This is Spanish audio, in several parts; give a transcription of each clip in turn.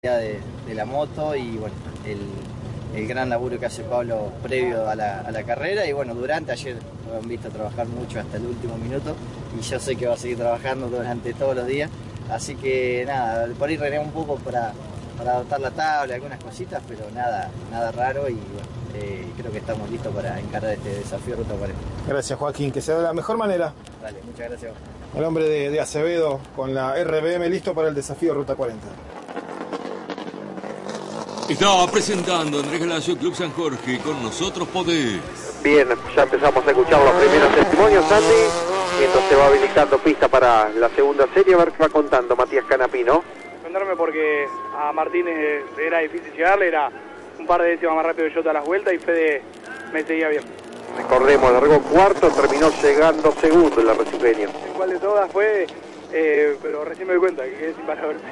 de la moto y bueno, el gran laburo que hace Pablo previo a la carrera y bueno, durante. Ayer lo han visto trabajar mucho hasta el último minuto y yo sé que va a seguir trabajando durante todos los días, así que nada, por ahí renegamos un poco para adaptar la tabla, algunas cositas, pero nada raro y bueno, creo que estamos listos para encarar este desafío Ruta 40. Gracias, Joaquín, que sea de la mejor manera. Dale, muchas gracias. El hombre de Acevedo con la RBM listo para el desafío Ruta 40. Estaba presentando Andrés Galacio, Club San Jorge, con nosotros podés. Bien, ya empezamos a escuchar los primeros testimonios, Sandy, mientras se va habilitando pista para la segunda serie. A ver qué va contando Matías Canapino. Sorprenderme porque a Martínez era difícil llegarle, era un par de décimas más rápido que yo todas las vueltas y Fede me seguía bien. Recordemos, largó cuarto, terminó llegando segundo en la Recipeño. En cual de todas fue, pero recién me doy cuenta que quedé sin paragolpe.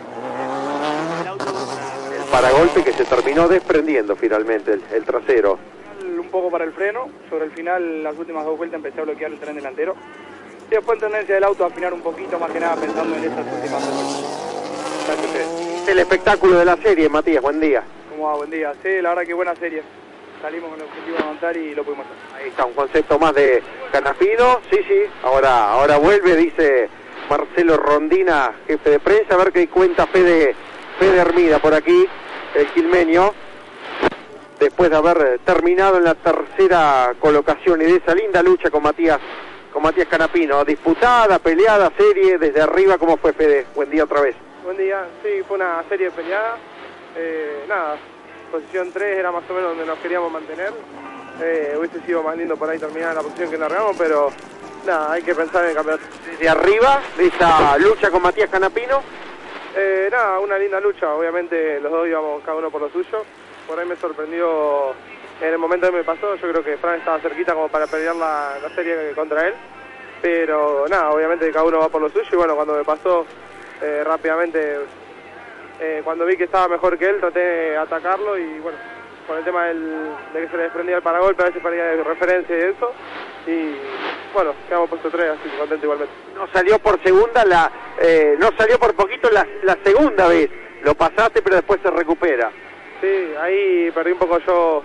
El paragolpe que se terminó desprendiendo finalmente, el trasero. Un poco para el freno, sobre el final, las últimas dos vueltas empecé a bloquear el tren delantero. Y después en tendencia del auto a afinar un poquito, más que nada pensando en esas últimas dos vueltas. El espectáculo de la serie, Matías, buen día. ¿Cómo va? Buen día. Sí, la verdad que buena serie. Salimos con el objetivo de avanzar y lo pudimos hacer. Ahí está, un concepto más de Canapino. Sí, ahora vuelve, dice Marcelo Rondina, jefe de prensa. A ver qué cuenta Fede Hermida por aquí, el quilmeño. Después de haber terminado en la tercera colocación y de esa linda lucha con Matías Canapino. Disputada, peleada, serie, desde arriba, ¿cómo fue, Fede? Buen día otra vez. Buen día, sí, fue una serie peleada. Posición 3 era más o menos donde nos queríamos mantener. Hubiese sido más lindo por ahí terminar en la posición que largamos, pero nada, hay que pensar en el campeonato. Desde arriba, de esa lucha con Matías Canapino. Una linda lucha, obviamente los dos íbamos cada uno por lo suyo. Por ahí me sorprendió en el momento que me pasó, yo creo que Fran estaba cerquita como para pelear la serie contra él. Pero nada, obviamente cada uno va por lo suyo y bueno, cuando me pasó rápidamente, cuando vi que estaba mejor que él, traté de atacarlo y bueno, con el tema de que se le desprendía el paragolpe, a veces perdía de referencia y eso. Y bueno, quedamos puesto 3, así que contento igualmente. No salió por segunda, no salió por poquito la segunda vez. Lo pasaste, pero después se recupera. Sí, ahí perdí un poco yo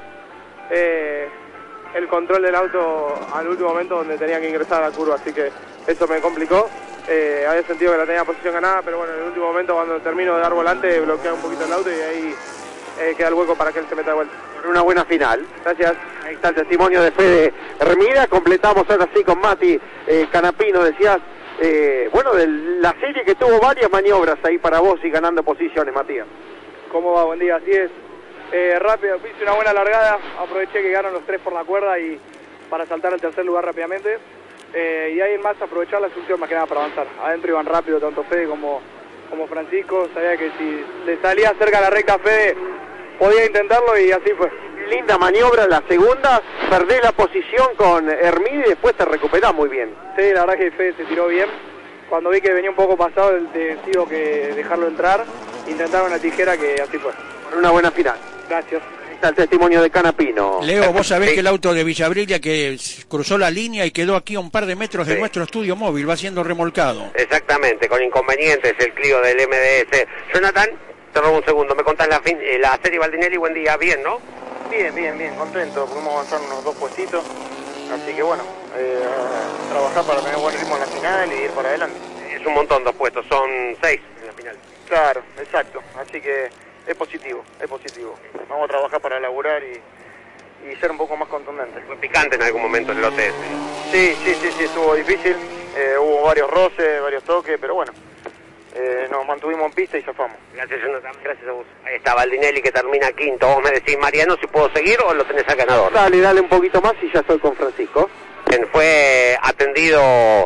el control del auto al último momento donde tenía que ingresar a la curva, así que eso me complicó. Había sentido que la tenía posición ganada, pero bueno, en el último momento cuando termino de dar volante bloquea un poquito el auto y ahí queda el hueco para que él se meta de vuelta. Por una buena final. Gracias. Ahí está el testimonio de Fede Hermida. Completamos ahora sí con Mati Canapino, decías, bueno, de la serie que tuvo varias maniobras ahí para vos y ganando posiciones, Matías. ¿Cómo va? Buen día, así es. Rápido, hice una buena largada, aproveché que ganaron los 3 por la cuerda y para saltar al tercer lugar rápidamente. Y ahí en más aprovechar las últimas más que nada para avanzar. Adentro iban rápido tanto Fede como Francisco, sabía que si le salía cerca a la recta Fede podía intentarlo y así fue. Linda maniobra la segunda, perdés la posición con Hermida y después te recuperás muy bien. Sí, la verdad que Fede se tiró bien. Cuando vi que venía un poco pasado, decido que dejarlo entrar, intentaron una tijera que así fue. Por una buena final. Gracias. Ahí está el testimonio de Canapino. Leo, vos sabés que el auto de Villabrilia que cruzó la línea y quedó aquí a un par de metros de nuestro estudio móvil, va siendo remolcado. Exactamente, con inconvenientes el Clio del MDS. Jonathan, te robo un segundo, me contás la serie Baldinelli, buen día, bien, ¿no? Bien, contento, pudimos avanzar unos 2 puestitos, así que bueno, trabajar para tener buen ritmo en la final y ir para adelante. Es un montón 2 puestos, son 6 en la final. Claro, exacto, así que es positivo. Vamos a trabajar para laburar y ser un poco más contundentes. Fue picante en algún momento el lote ese. Sí, estuvo difícil, hubo varios roces, varios toques, pero bueno, nos mantuvimos en pista y zafamos. Gracias, Jonathan, gracias a vos. Ahí está Baldinelli que termina quinto. Vos me decís, Mariano, si puedo seguir o lo tenés al ganador. Dale un poquito más y ya estoy con Francisco. Fue atendido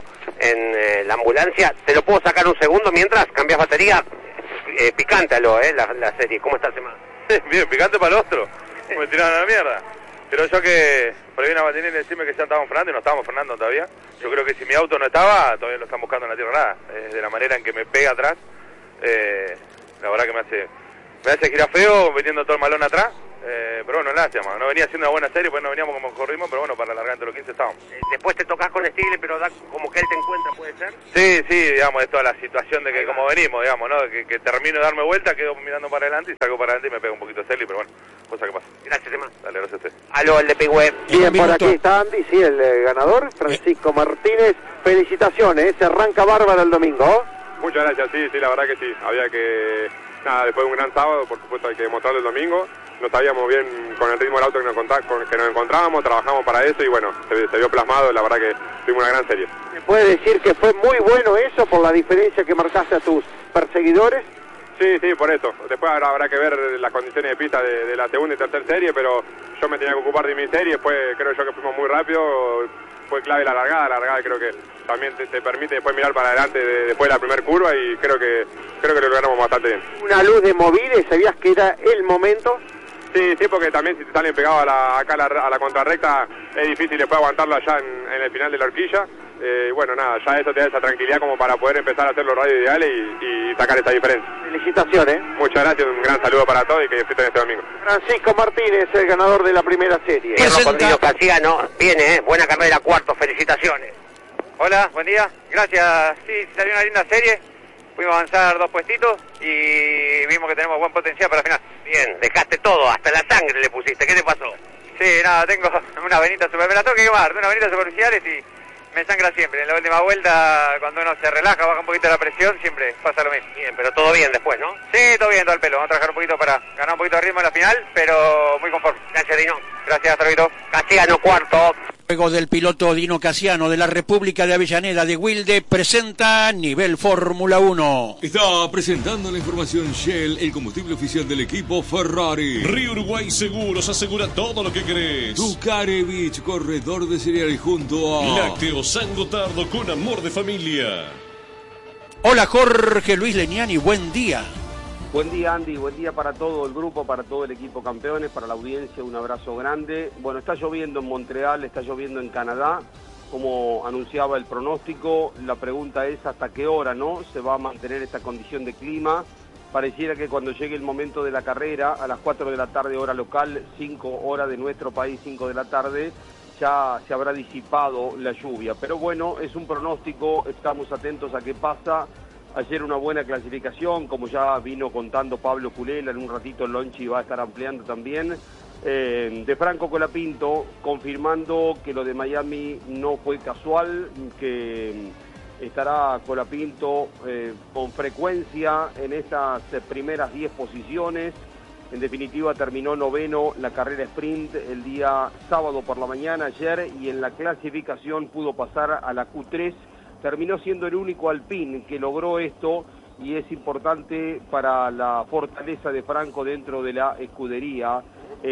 en la ambulancia. ¿Te lo puedo sacar un segundo mientras cambias batería? Picante la serie. ¿Cómo está el semana? Bien, picante para el otro. Me tiraron a la mierda. Pero yo que por ahí viene a Baldinelli y decirme que ya estábamos frenando y no estábamos frenando todavía. Yo creo que si mi auto no estaba, todavía lo están buscando en la tierra nada. De la manera en que me pega atrás, la verdad que me hace girar feo, metiendo todo el malón atrás. pero bueno, lástima, no venía haciendo una buena serie, pues no veníamos como mejor ritmo, pero bueno, para alargar entre los 15 estábamos. Después te tocas con Stiglitz, pero da como que él te encuentra, ¿puede ser? Sí, digamos, es toda la situación de que como venimos, digamos, ¿no? Que termino de darme vuelta, quedo mirando para adelante y salgo para adelante y me pego un poquito Stiglitz, pero bueno, cosa que pasa. Gracias, Emma. Dale, gracias a usted. Aló, el de Pigüe. Bien, por aquí está Andy, sí, el ganador, Francisco Martínez. Felicitaciones, se arranca bárbaro el domingo. Muchas gracias, sí, la verdad que sí. Había que, después de un gran sábado, por supuesto hay que demostrarlo el domingo. No sabíamos bien con el ritmo del auto que nos encontrábamos, trabajamos para eso y bueno, se vio plasmado, la verdad que tuvimos una gran serie. ¿Me puede decir que fue muy bueno eso por la diferencia que marcaste a tus perseguidores? Sí, por eso. Después habrá que ver las condiciones de pista de la segunda y tercera serie, pero yo me tenía que ocupar de mi serie, después creo yo que fuimos muy rápido, fue clave la largada creo que también te permite después mirar para adelante después de la primera curva y creo que lo logramos bastante bien. Una luz de Movide, ¿sabías que era el momento? Sí, porque también si te salen pegados acá a la contrarrecta es difícil después aguantarlo allá en el final de la horquilla. Bueno, nada, ya eso te da esa tranquilidad como para poder empezar a hacer los radios ideales y sacar esa diferencia. Felicitaciones. Muchas gracias, un gran saludo para todos y que disfruten este domingo. Francisco Martínez, el ganador de la primera serie. Rodrigo Casiano, viene, buena carrera, cuarto, felicitaciones. Hola, buen día, gracias, sí, salió una linda serie, pudimos avanzar 2 puestitos y vimos que tenemos buen potencial para la final. Bien, dejaste todo, hasta la sangre le pusiste, ¿qué te pasó? Sí, nada, tengo una venita me la tengo que quemar, unas venitas superficiales y me sangra siempre. En la última vuelta, cuando uno se relaja, baja un poquito la presión, siempre pasa lo mismo. Bien, pero todo bien después, ¿no? Sí, todo bien, todo al pelo. Vamos a trabajar un poquito para ganar un poquito de ritmo en la final, pero muy conforme. Gracias, Dino. Gracias, hasta luego. Casiano, cuarto. Luego del piloto Dino Casiano de la República de Avellaneda de Wilde presenta Nivel Fórmula 1. Está presentando la información Shell, el combustible oficial del equipo Ferrari. Río Uruguay Seguros asegura todo lo que querés. Ducarevich, corredor de cereales junto a Lácteos San Gotardo con amor de familia. Hola Jorge Luis Leniani, buen día. Buen día, Andy, buen día para todo el grupo, para todo el equipo campeones, para la audiencia, un abrazo grande. Bueno, está lloviendo en Montreal, está lloviendo en Canadá, como anunciaba el pronóstico. La pregunta es hasta qué hora, ¿no?, se va a mantener esta condición de clima. Pareciera que cuando llegue el momento de la carrera, a las 4 de la tarde hora local, 5 horas de nuestro país, 5 de la tarde, ya se habrá disipado la lluvia. Pero bueno, es un pronóstico, estamos atentos a qué pasa. Ayer una buena clasificación, como ya vino contando Pablo Culela, en un ratito Lonchi va a estar ampliando también. De Franco Colapinto, confirmando que lo de Miami no fue casual, que estará Colapinto con frecuencia en estas primeras 10 posiciones. En definitiva terminó noveno la carrera sprint el día sábado por la mañana ayer y en la clasificación pudo pasar a la Q3. Terminó siendo el único Alpine que logró esto y es importante para la fortaleza de Franco dentro de la escudería.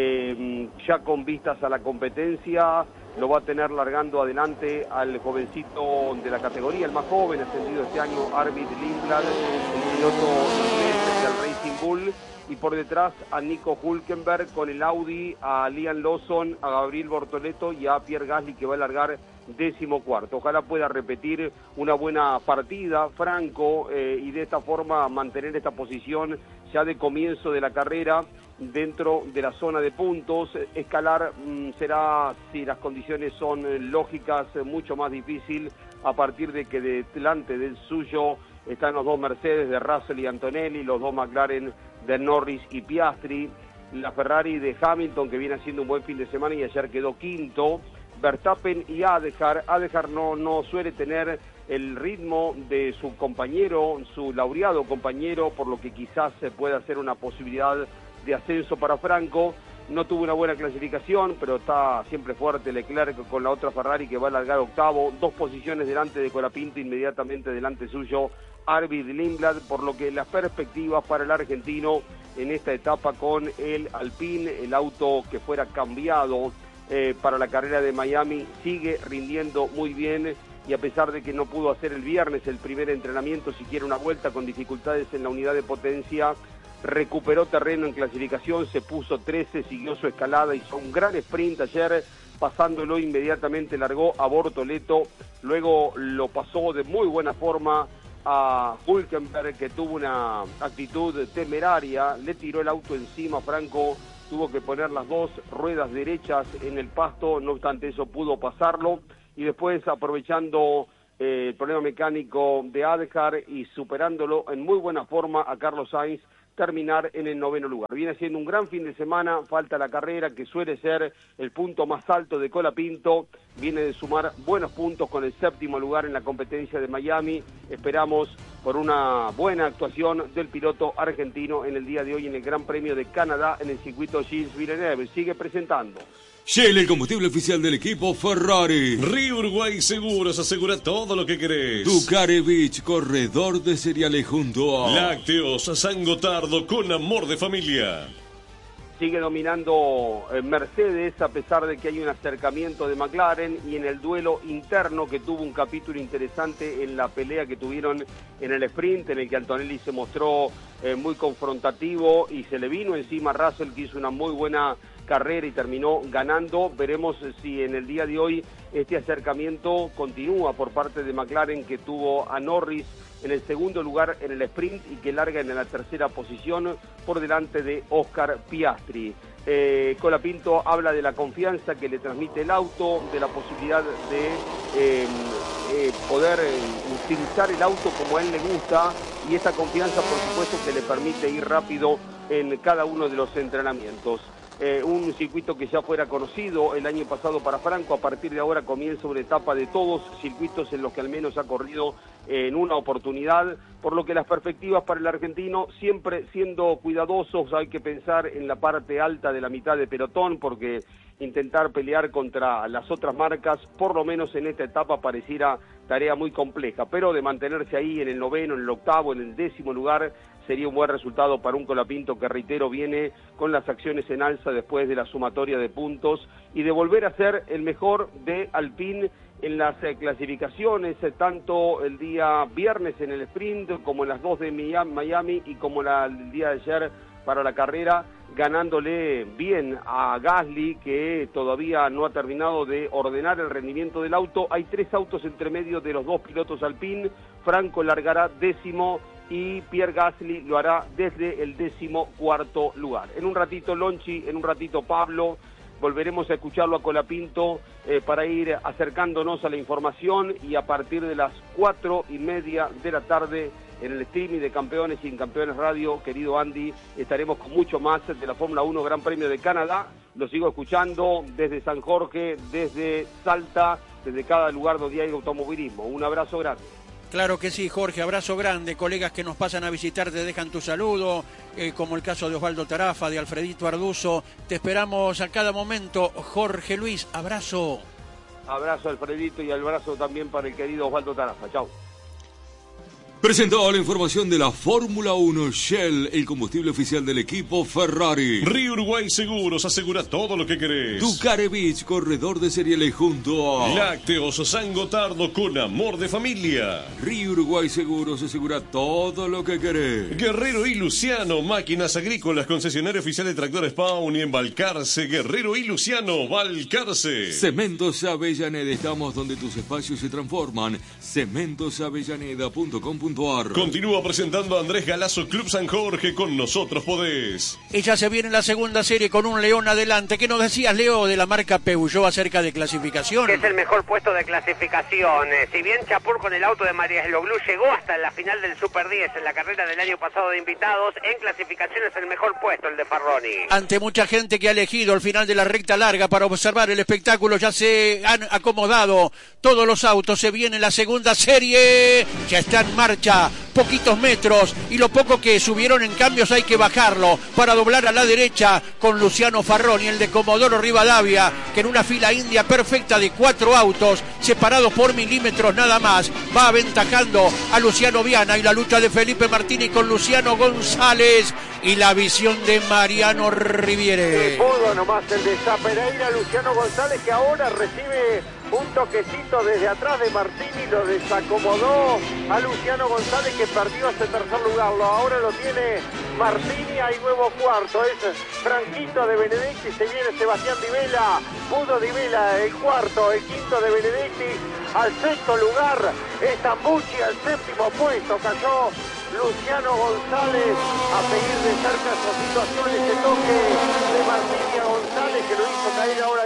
Ya con vistas a la competencia, lo va a tener largando adelante al jovencito de la categoría, el más joven, ascendido este año, Arvid Lindblad, el piloto inglés del Racing Bull, y por detrás a Nico Hülkenberg con el Audi, a Liam Lawson, a Gabriel Bortoleto y a Pierre Gasly, que va a largar 14º. Ojalá pueda repetir una buena partida Franco y de esta forma mantener esta posición ya de comienzo de la carrera dentro de la zona de puntos. Escalar será, si las condiciones son lógicas, mucho más difícil a partir de que delante del suyo están los dos Mercedes de Russell y Antonelli, los dos McLaren de Norris y Piastri, la Ferrari de Hamilton, que viene haciendo un buen fin de semana y ayer quedó quinto, Verstappen y Adhar. Adhar no suele tener el ritmo de su compañero, su laureado compañero, por lo que quizás se pueda hacer una posibilidad de ascenso para Franco. No tuvo una buena clasificación, pero está siempre fuerte Leclerc con la otra Ferrari que va a largar octavo, 2 posiciones delante de Colapinto, inmediatamente delante suyo Arvid Lindblad, por lo que las perspectivas para el argentino en esta etapa con el Alpine, el auto que fuera cambiado para la carrera de Miami, sigue rindiendo muy bien, y a pesar de que no pudo hacer el viernes el primer entrenamiento, siquiera una vuelta con dificultades en la unidad de potencia, recuperó terreno en clasificación, se puso 13, siguió su escalada, hizo un gran sprint ayer, pasándolo inmediatamente, largó a Bortoleto, luego lo pasó de muy buena forma a Hülkenberg, que tuvo una actitud temeraria, le tiró el auto encima a Franco tuvo que poner las dos ruedas derechas en el pasto, no obstante eso pudo pasarlo, y después aprovechando el problema mecánico de Adhar y superándolo en muy buena forma a Carlos Sainz, terminar en el 9º lugar. Viene siendo un gran fin de semana, falta la carrera que suele ser el punto más alto de Colapinto, viene de sumar buenos puntos con el 7º lugar en la competencia de Miami, esperamos por una buena actuación del piloto argentino en el día de hoy en el Gran Premio de Canadá en el circuito Gilles Villeneuve. Sigue presentando. Shell, el combustible oficial del equipo Ferrari. Río Uruguay Seguros, asegura todo lo que querés. Ducarevich, corredor de cereales junto a Lácteos San Gotardo, con amor de familia. Sigue dominando Mercedes a pesar de que hay un acercamiento de McLaren, y en el duelo interno que tuvo un capítulo interesante en la pelea que tuvieron en el sprint, en el que Antonelli se mostró muy confrontativo y se le vino encima a Russell, que hizo una muy buena carrera y terminó ganando. Veremos si en el día de hoy este acercamiento continúa por parte de McLaren, que tuvo a Norris en el 2º lugar en el sprint y que larga en la 3ª posición por delante de Oscar Piastri. Colapinto habla de la confianza que le transmite el auto, de la posibilidad de poder utilizar el auto como a él le gusta, y esa confianza por supuesto que le permite ir rápido en cada uno de los entrenamientos. Un circuito que ya fuera conocido el año pasado para Franco, a partir de ahora comienza una etapa de todos, circuitos en los que al menos ha corrido en una oportunidad, por lo que las perspectivas para el argentino, siempre siendo cuidadosos, hay que pensar en la parte alta de la mitad de pelotón, porque intentar pelear contra las otras marcas, por lo menos en esta etapa, pareciera tarea muy compleja, pero de mantenerse ahí en el 9º, en el 8º, en el 10º lugar, sería un buen resultado para un Colapinto que, reitero, viene con las acciones en alza después de la sumatoria de puntos y de volver a ser el mejor de Alpine en las clasificaciones, tanto el día viernes en el sprint como en las 2 de Miami y como el día de ayer para la carrera, ganándole bien a Gasly, que todavía no ha terminado de ordenar el rendimiento del auto. Hay 3 autos entre medio de los 2 pilotos Alpine. Franco largará 10º y Pierre Gasly lo hará desde el 14º lugar. En un ratito Lonchi, en un ratito Pablo, volveremos a escucharlo a Colapinto para ir acercándonos a la información, y a partir de las 4:30 de la tarde en el streaming de Campeones y en Campeones Radio, querido Andy, estaremos con mucho más de la Fórmula 1 Gran Premio de Canadá. Lo sigo escuchando desde San Jorge, desde Salta, desde cada lugar donde hay automovilismo. Un abrazo grande. Claro que sí, Jorge, abrazo grande. Colegas que nos pasan a visitar te dejan tu saludo, como el caso de Osvaldo Tarafa, de Alfredito Arduzo. Te esperamos a cada momento, Jorge Luis, abrazo. Abrazo, Alfredito, y abrazo también para el querido Osvaldo Tarafa. Chau. Presentado la información de la Fórmula 1, Shell, el combustible oficial del equipo Ferrari. Río Uruguay Seguros, asegura todo lo que querés. Ducarevich, corredor de cereales junto a Lácteos San Gotardo, con amor de familia. Río Uruguay Seguros, asegura todo lo que querés. Guerrero y Luciano, máquinas agrícolas, concesionario oficial de tractores Pauni en Balcarce. Guerrero y Luciano, Balcarce. Cementos Avellaneda, estamos donde tus espacios se transforman. Cementosavellaneda.com.ar. Continúa presentando a Andrés Galazo, Club San Jorge, con nosotros podés. Ella se viene en la segunda serie con un León adelante. ¿Qué nos decías, Leo, de la marca Peugeot acerca de clasificación? Que es el mejor puesto de clasificación. Si bien Chapur con el auto de María Esloglú llegó hasta la final del Super 10 en la carrera del año pasado de invitados, en clasificación es el mejor puesto, el de Farroni. Ante mucha gente que ha elegido el final de la recta larga para observar el espectáculo, ya se han acomodado todos los autos. Se viene la segunda serie, ya está en marcha. Poquitos metros, y lo poco que subieron en cambios hay que bajarlo para doblar a la derecha con Luciano Farroni, el de Comodoro Rivadavia, que en una fila india perfecta de 4 autos separados por milímetros nada más va aventajando a Luciano Viana, y la lucha de Felipe Martini con Luciano González y la visión de Mariano Riviere. Pudo nomás el de Zapereira, Luciano González, que ahora recibe un toquecito desde atrás de Martini, lo desacomodó a Luciano González, que perdió ese tercer lugar. Ahora lo tiene Martini, hay nuevo cuarto, es Franquito de Benedetti, se viene Sebastián Di Vela, Pudo Di Vela el cuarto, el quinto de Benedetti, al sexto lugar es Tambucci, al séptimo puesto cayó Luciano González, a seguir de cerca esta situación, ese toque de Martini.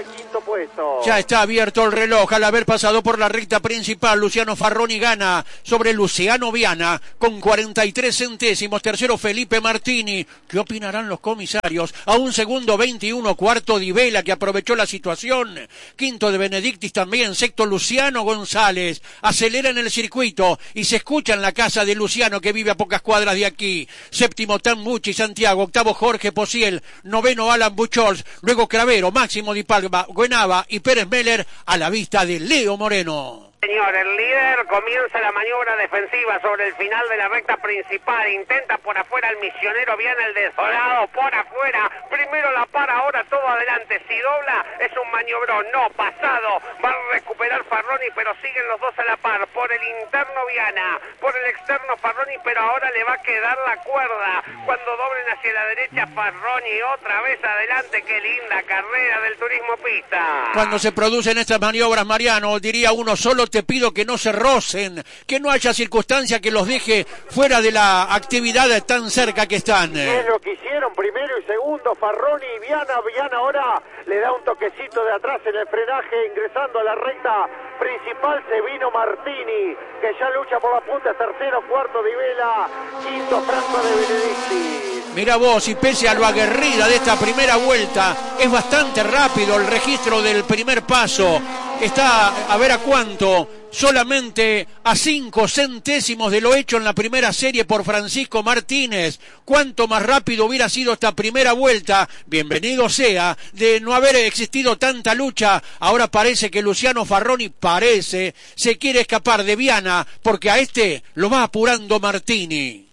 al quinto puesto. Ya está abierto el reloj al haber pasado por la recta principal. Luciano Farroni gana sobre Luciano Viana con 43 centésimos. Tercero Felipe Martini. ¿Qué opinarán los comisarios? A un segundo 21, cuarto Di Vela, que aprovechó la situación. Quinto de Benedictis también. Sexto Luciano González. Acelera en el circuito y se escucha en la casa de Luciano, que vive a pocas cuadras de aquí. Séptimo Tambucci Santiago. Octavo Jorge Posiel. Noveno Alan Buchholz. Luego Cravero, Máximo Di Palma, Guenava y Pérez Meller, a la vista de Leo Moreno. Señor, el líder comienza la maniobra defensiva sobre el final de la recta principal. Intenta por afuera el misionero, viene el desolado por afuera. Primero la para, ahora todo adelante. Si dobla, es un maniobrón. No, pasado. Va a recuperar Farroni, pero siguen los dos a la par. Por el interno Viana, por el externo Farroni, pero ahora le va a quedar la cuerda. Cuando doblen hacia la derecha, Farroni otra vez adelante. Qué linda carrera del Turismo Pista. Cuando se producen estas maniobras, Mariano, diría uno, solo te pido que no se rocen, que no haya circunstancia que los deje fuera de la actividad tan cerca que están. Es lo que hicieron primero y segundo, Farroni y Viana. Viana ahora le da un toquecito de atrás en el frenaje, ingresando a la recta principal. Se vino Martini, que ya lucha por la punta. Tercero, cuarto Di Vela, quinto Franco de Benedictis. Mira vos, y pese a lo aguerrida de esta primera vuelta, es bastante rápido el registro del primer paso. Está, a ver a cuánto, solamente a 5 centésimos de lo hecho en la primera serie por Francisco Martínez. Cuánto más rápido hubiera sido esta primera vuelta. Bienvenido sea, de no haber existido tanta lucha. Ahora parece que Luciano Farroni se quiere escapar de Viana, porque a este lo va apurando Martini.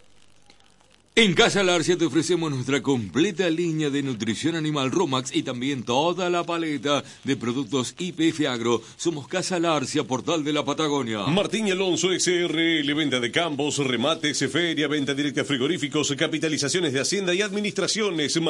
En Casa Larcia te ofrecemos nuestra completa línea de nutrición animal Romax y también toda la paleta de productos IPF Agro. Somos Casa Larcia, Portal de la Patagonia. Martín y Alonso XRL, venta de campos, remates, feria, venta directa de frigoríficos, capitalizaciones de Hacienda y administraciones.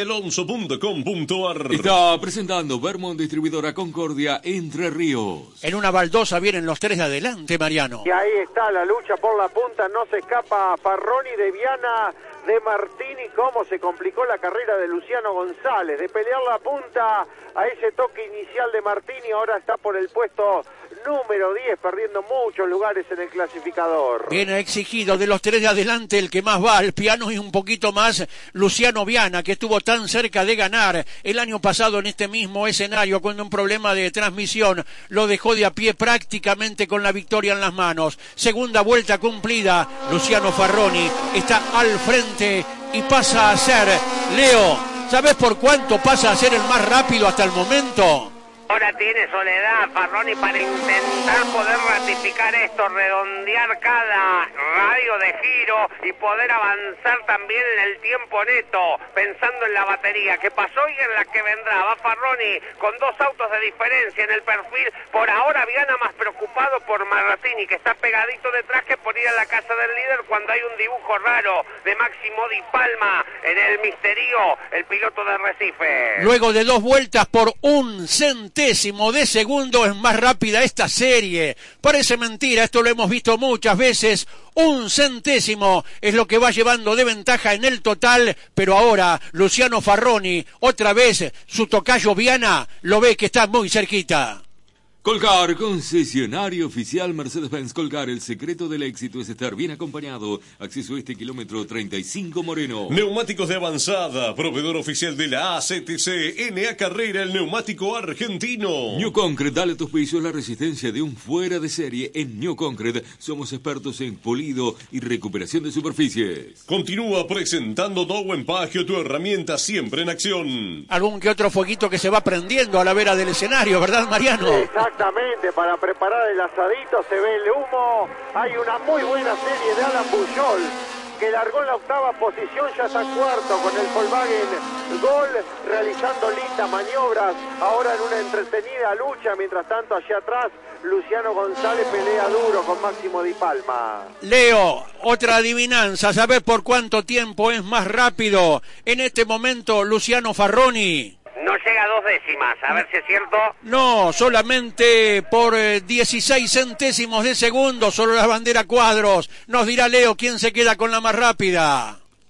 martinyalonso.com.ar. Está presentando Vermont Distribuidora Concordia, Entre Ríos. En una baldosa vienen los tres de adelante, Mariano. Y ahí está la lucha por la punta. No se escapa Farroni de Viana, de Martini. Cómo se complicó la carrera de Luciano González, de pelear la punta a ese toque inicial de Martini. Ahora está por el puesto número 10, perdiendo muchos lugares en el clasificador. Viene exigido de los tres de adelante el que más va al piano y un poquito más Luciano Viana, que estuvo tan cerca de ganar el año pasado en este mismo escenario, cuando un problema de transmisión lo dejó de a pie prácticamente con la victoria en las manos. Segunda vuelta cumplida, Luciano Farroni está al frente y pasa a ser, Leo, ¿sabes por cuánto pasa a ser el más rápido hasta el momento? Ahora tiene Soledad Farroni para intentar poder ratificar esto, redondear cada radio de giro y poder avanzar también en el tiempo neto, pensando en la batería que pasó y en la que vendrá. Va Farroni con 2 autos de diferencia en el perfil. Por ahora Viana más preocupado por Martini, que está pegadito detrás, que por ir a la casa del líder cuando hay un dibujo raro de Máximo Di Palma en el misterio, el piloto de Recife. Luego de 2 vueltas por 1 centésimo de segundo es más rápida esta serie. Parece mentira, esto lo hemos visto muchas veces. 1 centésimo es lo que va llevando de ventaja en el total, pero ahora Luciano Farroni, otra vez su tocayo Viana, lo ve que está muy cerquita. Colcar, concesionario oficial Mercedes-Benz Colcar. El secreto del éxito es estar bien acompañado. Acceso a este kilómetro 35 Moreno. Neumáticos de avanzada, proveedor oficial de la ACTC, NA Carrera, el neumático argentino. New Concrete, dale a tus pisos la resistencia de un fuera de serie. En New Concrete somos expertos en pulido y recuperación de superficies. Continúa presentando Dowen Pagio, tu herramienta siempre en acción. Algún que otro fueguito que se va prendiendo a la vera del escenario, ¿verdad, Mariano? Exactamente, para preparar el asadito se ve el humo. Hay una muy buena serie de Alan Buchholz, que largó en la 8ª posición, ya está cuarto con el Volkswagen Gol, realizando lindas maniobras, ahora en una entretenida lucha. Mientras tanto, allá atrás, Luciano González pelea duro con Máximo Di Palma. Leo, otra adivinanza, ¿sabes por cuánto tiempo es más rápido en este momento Luciano Farroni? No llega a 2 décimas, a ver si es cierto. No, solamente por 16 centésimos de segundo, solo la bandera cuadros. Nos dirá Leo quién se queda con la más rápida.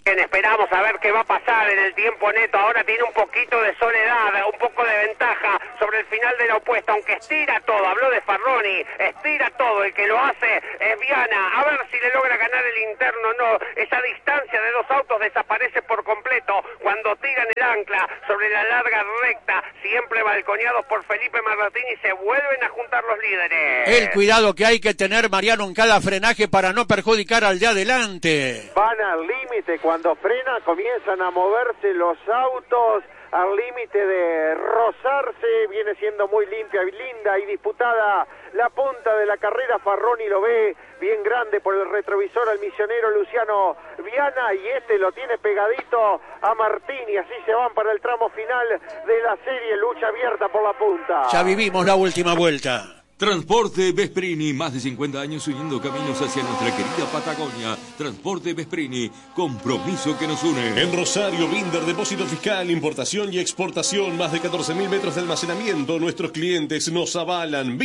Esperamos a ver qué va a pasar en el tiempo neto. Ahora tiene un poquito de soledad, un poco de ventaja sobre el final de la opuesta, aunque estira todo. Habló de Farroni, estira todo. El que lo hace es Viana. A ver si le logra ganar el interno o no. Esa distancia de dos autos desaparece por completo cuando tiran el ancla sobre la larga recta, siempre balconeados por Felipe Martini, y se vuelven a juntar los líderes. El cuidado que hay que tener, Mariano, en cada frenaje para no perjudicar al de adelante. Van al límite, cuando frena comienzan a moverse los autos al límite de rozarse, viene siendo muy limpia, linda y disputada la punta de la carrera. Farroni lo ve bien grande por el retrovisor al misionero Luciano Viana, y este lo tiene pegadito a Martini. Así se van para el tramo final de la serie, lucha abierta por la punta. Ya vivimos la última vuelta. Transporte Vesprini, más de 50 años uniendo caminos hacia nuestra querida Patagonia. Transporte Vesprini, compromiso que nos une. En Rosario, Binder, depósito fiscal, importación y exportación, más de 14.000 metros de almacenamiento. Nuestros clientes nos avalan.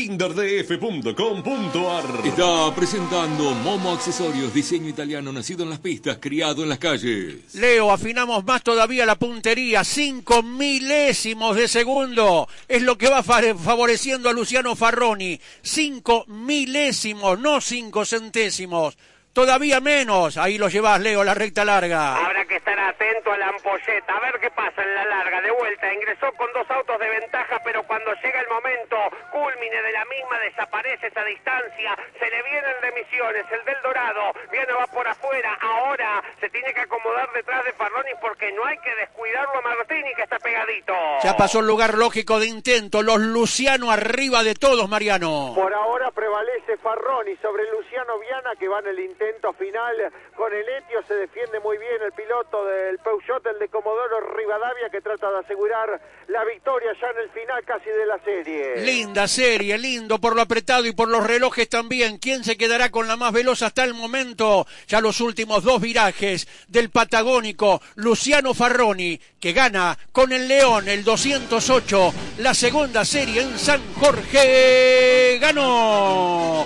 binderdf.com.ar. Está presentando Momo Accesorios, diseño italiano, nacido en las pistas, criado en las calles. Leo, afinamos más todavía la puntería, 5 milésimos de segundo. Es lo que va favoreciendo a Luciano Farroni. 5 milésimos, no 5 centésimos. Todavía menos. Ahí lo llevas, Leo, la recta larga. Habrá que estar atento a la ampolleta, a ver qué pasa en la larga. De vuelta, ingresó con dos autos de ventaja, pero cuando llega el momento cúlmine de la misma, desaparece esa distancia. Se le viene el de Misiones, el del Dorado. Viene, va por afuera. Ahora se tiene que acomodar detrás de Farroni, porque no hay que descuidarlo a Martini, que está pegadito. Ya pasó el lugar lógico de intento. Los Luciano arriba de todos, Mariano. Por ahora prevalece Farroni sobre Luciano Viana, que va en el intento final con el Etio. Se defiende muy bien el piloto del Peugeot, el de Comodoro Rivadavia, que trata de asegurar la victoria ya en el final casi de la serie. Linda serie, lindo por lo apretado y por los relojes también. ¿Quién se quedará con la más veloz hasta el momento? Ya los últimos dos virajes del patagónico Luciano Farroni, que gana con el León, el 208, la segunda serie en San Jorge. Ganó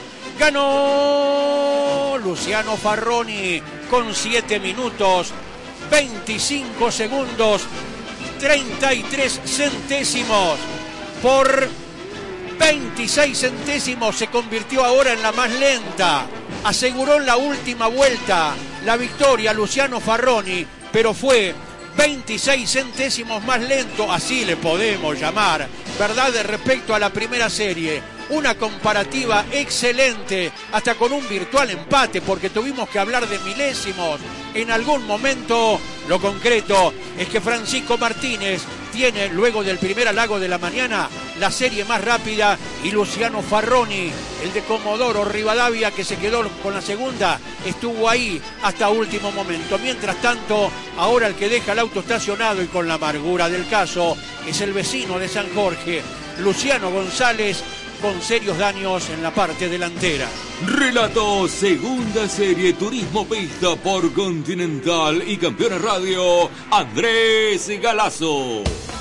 Luciano Farroni con 7 minutos, 25 segundos, 33 centésimos. Por 26 centésimos se convirtió ahora en la más lenta. Aseguró en la última vuelta la victoria Luciano Farroni, pero fue 26 centésimos más lento, así le podemos llamar, ¿verdad? De respecto a la primera serie. Una comparativa excelente, hasta con un virtual empate, porque tuvimos que hablar de milésimos en algún momento. Lo concreto es que Francisco Martínez tiene, luego del primer halago de la mañana, la serie más rápida, y Luciano Farroni, el de Comodoro Rivadavia, que se quedó con la segunda, estuvo ahí hasta último momento. Mientras tanto, ahora el que deja el auto estacionado y con la amargura del caso es el vecino de San Jorge, Luciano González, con serios daños en la parte delantera. Relato segunda serie Turismo Pista por Continental y Campeones Radio, Andrés Galazo.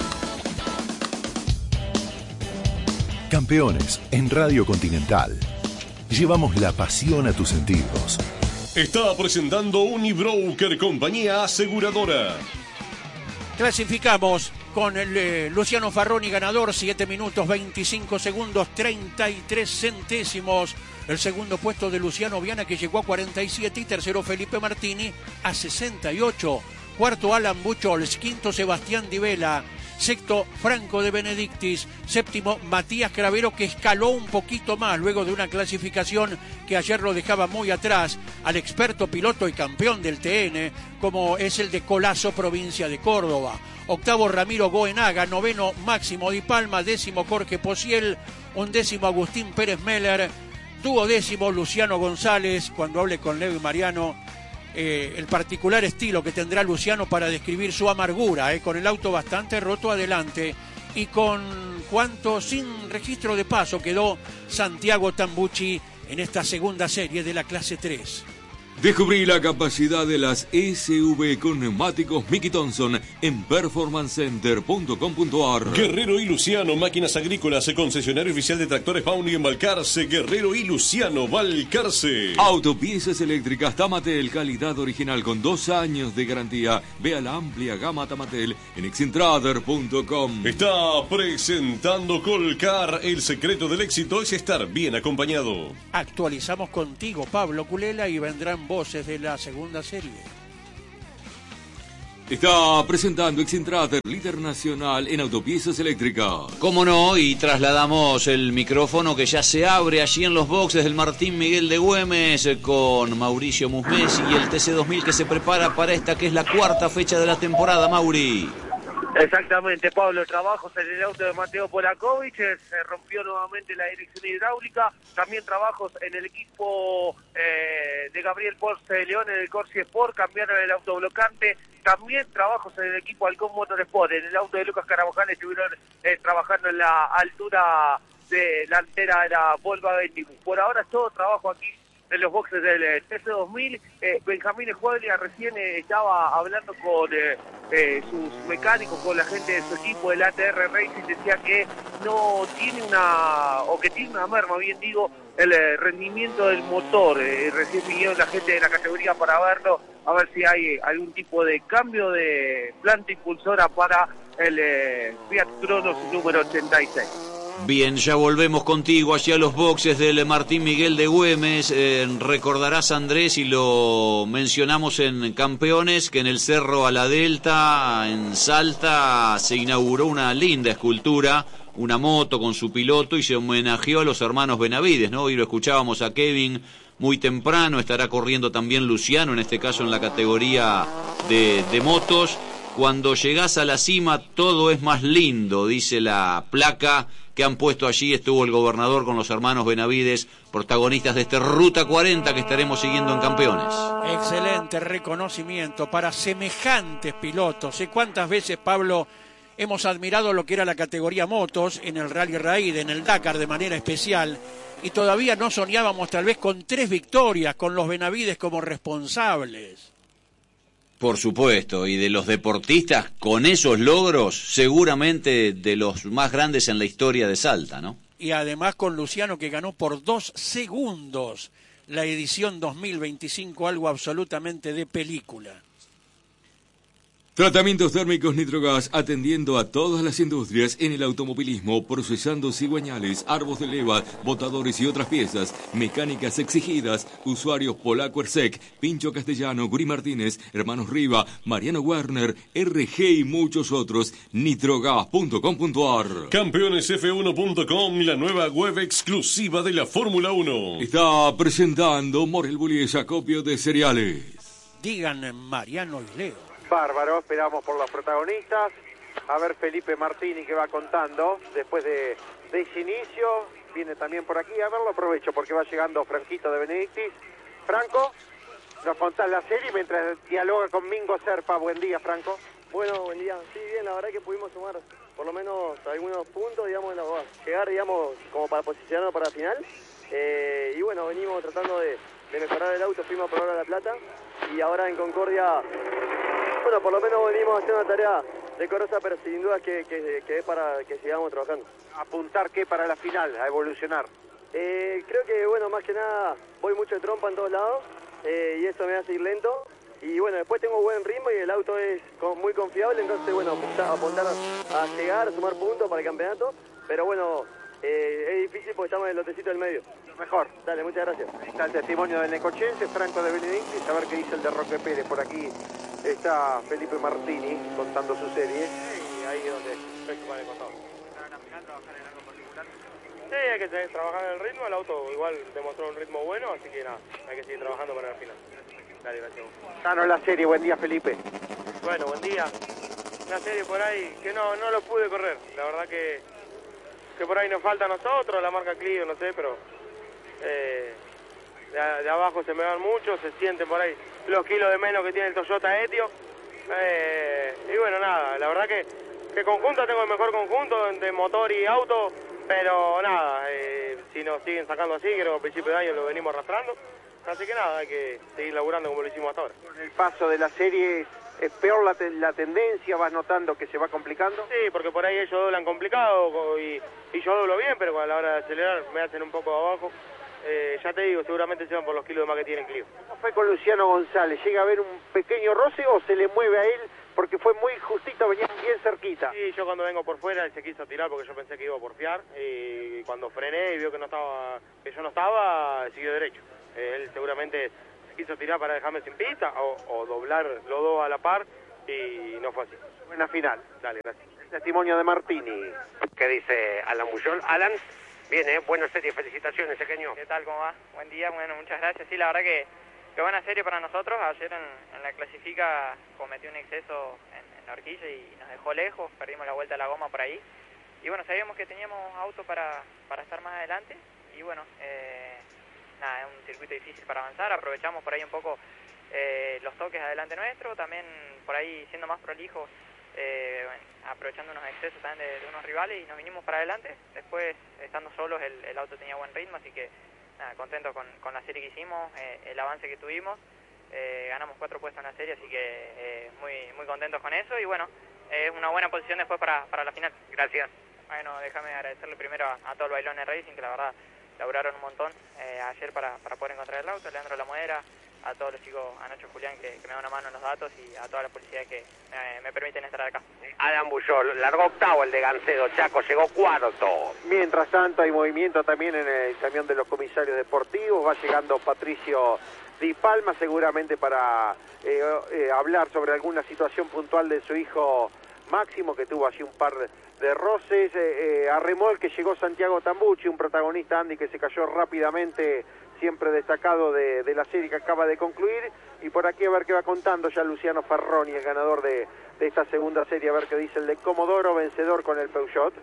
Campeones en Radio Continental. Llevamos la pasión a tus sentidos. Está presentando Unibroker, compañía aseguradora. Clasificamos con el Luciano Farroni ganador, 7 minutos 25 segundos 33 centésimos. El segundo puesto de Luciano Viana, que llegó a 47, y tercero Felipe Martini a 68. Cuarto Alan Buchholz, quinto Sebastián Di Vela, sexto Franco de Benedictis, séptimo Matías Cravero, que escaló un poquito más luego de una clasificación que ayer lo dejaba muy atrás al experto piloto y campeón del TN, como es el de Colazo, provincia de Córdoba. Octavo Ramiro Goenaga, noveno Máximo Di Palma, décimo Jorge Pociel, undécimo Agustín Pérez Meller, duodécimo Luciano González. Cuando hable con Leo y Mariano, el particular estilo que tendrá Luciano para describir su amargura, con el auto bastante roto adelante, y con cuanto sin registro de paso quedó Santiago Tambucci en esta segunda serie de la clase 3. Descubrí la capacidad de las SUV con neumáticos Mickey Thompson en performancecenter.com.ar. Guerrero y Luciano, máquinas agrícolas, concesionario oficial de tractores Pauni en Balcarce. Guerrero y Luciano, Balcarce. Autopiezas eléctricas Tamatel, calidad original con 2 años de garantía. Vea la amplia gama Tamatel en excentrader.com. Está presentando Colcar. El secreto del éxito es estar bien acompañado. Actualizamos contigo, Pablo Culela, y vendrán voces de la segunda serie. Está presentando Excentrader, líder nacional en autopiezas eléctricas. Cómo no, y trasladamos el micrófono que ya se abre allí en los boxes del Martín Miguel de Güemes con Mauricio Musmesi y el TC2000 que se prepara para esta que es la 4ª fecha de la temporada, Mauri. Exactamente, Pablo, trabajos en el auto de Mateo Polakovic, se rompió nuevamente la dirección hidráulica, también trabajos en el equipo de Gabriel Ponce de León en el Corsi Sport, cambiaron el autoblocante, también trabajos en el equipo Halcón Motorsport, en el auto de Lucas Carabajal estuvieron trabajando en la altura delantera de la Volkswagen. Por ahora es todo trabajo aquí en los boxes del TC2000. Benjamín Escuadria recién estaba hablando con sus mecánicos, con la gente de su equipo del ATR Racing, decía que no tiene que tiene una merma, bien digo, el rendimiento del motor. Recién vinieron la gente de la categoría para verlo, a ver si hay algún tipo de cambio de planta impulsora para el Fiat Cronos número 86. Bien, ya volvemos contigo hacia los boxes del Martín Miguel de Güemes. Recordarás, Andrés, y lo mencionamos en Campeones, que en el Cerro a la Delta, en Salta, se inauguró una linda escultura, una moto con su piloto, y se homenajeó a los hermanos Benavides, ¿no? Hoy lo escuchábamos a Kevin muy temprano, estará corriendo también Luciano, en este caso en la categoría de motos. Cuando llegás a la cima todo es más lindo, dice la placa que han puesto allí. Estuvo el gobernador con los hermanos Benavides, protagonistas de este Ruta 40 que estaremos siguiendo en Campeones. Excelente reconocimiento para semejantes pilotos. ¿Y cuántas veces, Pablo, hemos admirado lo que era la categoría motos en el Rally Raid, en el Dakar de manera especial, y todavía no soñábamos tal vez con 3 victorias, con los Benavides como responsables? Por supuesto, y de los deportistas con esos logros, seguramente de los más grandes en la historia de Salta, ¿no? Y además con Luciano, que ganó por 2 segundos la edición 2025, algo absolutamente de película. Tratamientos térmicos Nitrogas, atendiendo a todas las industrias en el automovilismo, procesando cigüeñales, árboles de leva, botadores y otras piezas, mecánicas exigidas, usuarios Polaco Ersec, Pincho Castellano, Guri Martínez, Hermanos Riva, Mariano Werner, RG y muchos otros. Nitrogas.com.ar. Campeonesf1.com, la nueva web exclusiva de la Fórmula 1. Está presentando Morel Bullies, acopio de cereales. Digan Mariano y Leo. Bárbaro, esperamos por los protagonistas. A ver Felipe Martini que va contando después de ese inicio. Viene también por aquí, a ver, lo aprovecho porque va llegando Franquito de Benedictis. Franco, nos contás la serie mientras dialoga con Mingo Serpa. Buen día, Franco. Bueno, buen día. Sí, bien, la verdad que pudimos sumar por lo menos algunos puntos, digamos, llegar, digamos, como para posicionarnos para la final. Y bueno, venimos tratando de mejorar el auto, fuimos a probar a La Plata y ahora en Concordia, bueno, por lo menos venimos haciendo una tarea decorosa, pero sin duda que es para que sigamos trabajando. ¿Apuntar qué para la final, a evolucionar? Creo que, bueno, más que nada voy mucho de trompa en todos lados y eso me hace ir lento. Y bueno, después tengo buen ritmo y el auto es muy confiable, entonces bueno, apuntar a llegar, a sumar puntos para el campeonato, pero bueno, es difícil porque estamos en el lotecito del medio. Mejor. Dale, muchas gracias. Ahí está el testimonio del necochense, Franco de Benedictis, a ver qué dice el de Roque Pérez. Por aquí está Felipe Martini contando su serie. Sí, ahí es donde estoy con el contado. ¿Para la final trabajar en algo particular? Sí, hay que trabajar en el ritmo, el auto igual demostró un ritmo bueno, así que nada, hay que seguir trabajando para la final. Dale, gracias. Gano la serie, buen día Felipe. Bueno, buen día. Una serie por ahí que no lo pude correr, la verdad que por ahí nos falta a nosotros, la marca Clio, no sé, pero de abajo se me van mucho, se sienten por ahí los kilos de menos que tiene el Toyota Etio. Y bueno, nada, la verdad que conjunto tengo el mejor conjunto de motor y auto, pero nada, si nos siguen sacando así, creo que a principio de año lo venimos arrastrando. Así que nada, hay que seguir laburando como lo hicimos hasta ahora. Con el paso de la serie, ¿es peor la tendencia? ¿Vas notando que se va complicando? Sí, porque por ahí ellos doblan complicado y yo doblo bien, pero a la hora de acelerar me hacen un poco abajo. Ya te digo, seguramente se van por los kilos de más que tienen Clio. ¿Cómo fue con Luciano González? ¿Llega a haber un pequeño roce o se le mueve a él porque fue muy justito, venía bien cerquita? Sí, yo cuando vengo por fuera él se quiso tirar porque yo pensé que iba a porfiar y cuando frené y vio que yo no estaba, siguió derecho. Él seguramente se quiso tirar para dejarme sin pista o doblar los dos a la par y no fue así. Buena final. Dale, gracias. El testimonio de Martini. ¿Qué dice Alan Bullol? Alan, bien, buena serie, felicitaciones, pequeño. ¿Qué tal, cómo va? Buen día, bueno, muchas gracias. Sí, la verdad que buena serie para nosotros. Ayer en la clasifica cometió un exceso en la horquilla y nos dejó lejos, perdimos la vuelta a la goma por ahí. Y bueno, sabíamos que teníamos auto para estar más adelante y bueno, nada, es un circuito difícil para avanzar. Aprovechamos por ahí un poco los toques adelante nuestro, también por ahí siendo más prolijos, aprovechando unos excesos también de unos rivales y nos vinimos para adelante. Después, estando solos, el auto tenía buen ritmo, así que nada, contento con la serie que hicimos, el avance que tuvimos. Ganamos 4 puestos en la serie, así que muy contentos con eso y bueno, es una buena posición después para la final. Gracias. Bueno, déjame agradecerle primero a todo el Bailones Racing, que la verdad laburaron un montón ayer para poder encontrar el auto, Leandro La Modera, a todos los chicos, a Nacho Julián que me da una mano en los datos y a toda la policía que me permiten estar acá. Alan Bullol, largó octavo el de Gancedo, Chaco llegó cuarto. Mientras tanto hay movimiento también en el camión de los comisarios deportivos, va llegando Patricio Di Palma seguramente para hablar sobre alguna situación puntual de su hijo Máximo, que tuvo así un par de roces. A remolque llegó Santiago Tambucci, un protagonista, Andy, que se cayó rápidamente, siempre destacado de la serie que acaba de concluir. Y por aquí a ver qué va contando ya Luciano Farroni, el ganador de esta segunda serie, a ver qué dice el de Comodoro, vencedor con el Peugeot.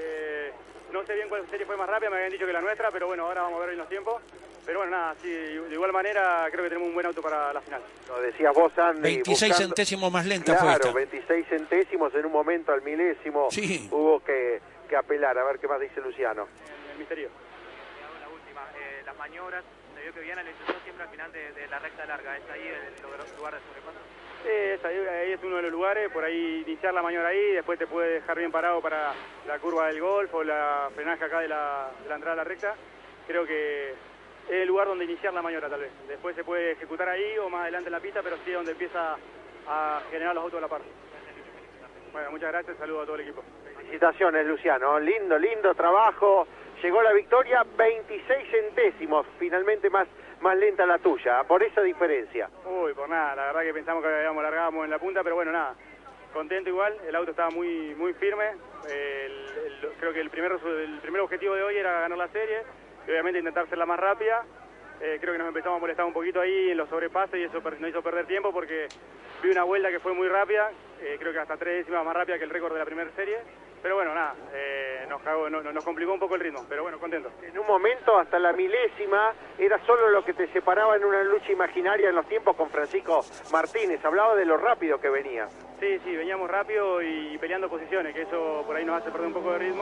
No sé bien cuál serie fue más rápida, me habían dicho que la nuestra, pero bueno, ahora vamos a ver en los tiempos. Pero bueno, nada, sí, de igual manera creo que tenemos un buen auto para la final. Lo decías vos, Andy. 26 centésimos más lenta fue esta. Claro, 26 centésimos en un momento al milésimo. Sí. Hubo que apelar, a ver qué más dice Luciano. El misterio. La última, las maniobras, se vio que Viana lo intentó siempre al final de la recta larga, ¿es ahí el lugar de sobrepaso? Sí, ahí es uno de los lugares, por ahí iniciar la maniobra ahí, después te puede dejar bien parado para la curva del golf o la frenaje acá de la entrada a la recta. Creo que es el lugar donde iniciar la maniobra tal vez. Después se puede ejecutar ahí o más adelante en la pista, pero sí es donde empieza a generar los autos a la par. Bueno, muchas gracias, saludos a todo el equipo. Felicitaciones, Luciano, lindo trabajo. Llegó la victoria, 26 centésimos, finalmente más lenta la tuya, por esa diferencia. Uy, por nada, la verdad que pensamos que largábamos en la punta, pero bueno, nada, contento igual, el auto estaba muy firme. Creo que el primer objetivo de hoy era ganar la serie, y obviamente intentar ser la más rápida. Creo que nos empezamos a molestar un poquito ahí en los sobrepasos y eso nos hizo perder tiempo porque vi una vuelta que fue muy rápida, creo que hasta 3 décimas más rápida que el récord de la primera serie. Pero bueno, nada, nos complicó un poco el ritmo, pero bueno, contento. En un momento, hasta la milésima, era solo lo que te separaba en una lucha imaginaria en los tiempos con Francisco Martínez. Hablaba de lo rápido que venía. Sí, veníamos rápido y peleando posiciones, que eso por ahí nos hace perder un poco de ritmo.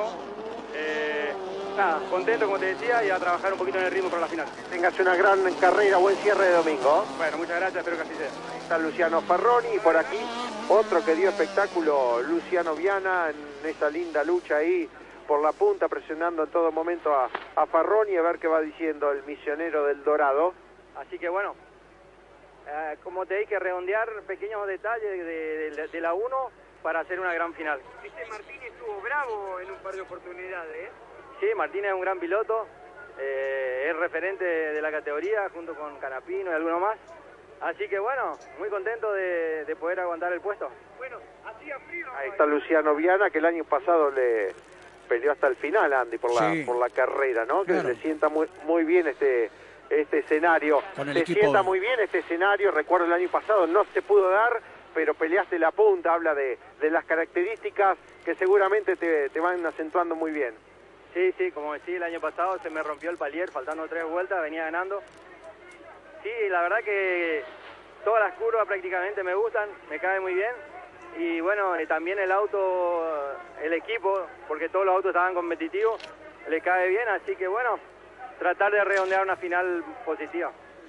Nada, contento, como te decía, y a trabajar un poquito en el ritmo para la final. Tengas una gran carrera, buen cierre de domingo. Bueno, muchas gracias, espero que así sea. Ahí está Luciano Farroni, y por aquí otro que dio espectáculo, Luciano Viana, en esa linda lucha ahí por la punta, presionando en todo momento a Farroni, a ver qué va diciendo el misionero del Dorado. Así que bueno, como te dije, redondear pequeños detalles de la 1 para hacer una gran final. Viste, Martínez estuvo bravo en un par de oportunidades, ¿eh? Sí, Martínez es un gran piloto, es referente de la categoría junto con Canapino y alguno más. Así que bueno, muy contento de poder aguantar el puesto. Bueno, hacía frío. Ahí está Luciano Viana, que el año pasado le peleó hasta el final, Andy, por la carrera, ¿no? Que Claro. le sienta muy bien este escenario. Se sienta muy bien este escenario, recuerdo el año pasado no se pudo dar, pero peleaste la punta, habla de las características que seguramente te van acentuando muy bien. Sí, como decía, el año pasado se me rompió el palier, faltando 3 vueltas, venía ganando. Sí, la verdad que todas las curvas prácticamente me gustan, me cae muy bien. Y bueno, también el auto, el equipo, porque todos los autos estaban competitivos, le cae bien, así que bueno, tratar de redondear una final positiva.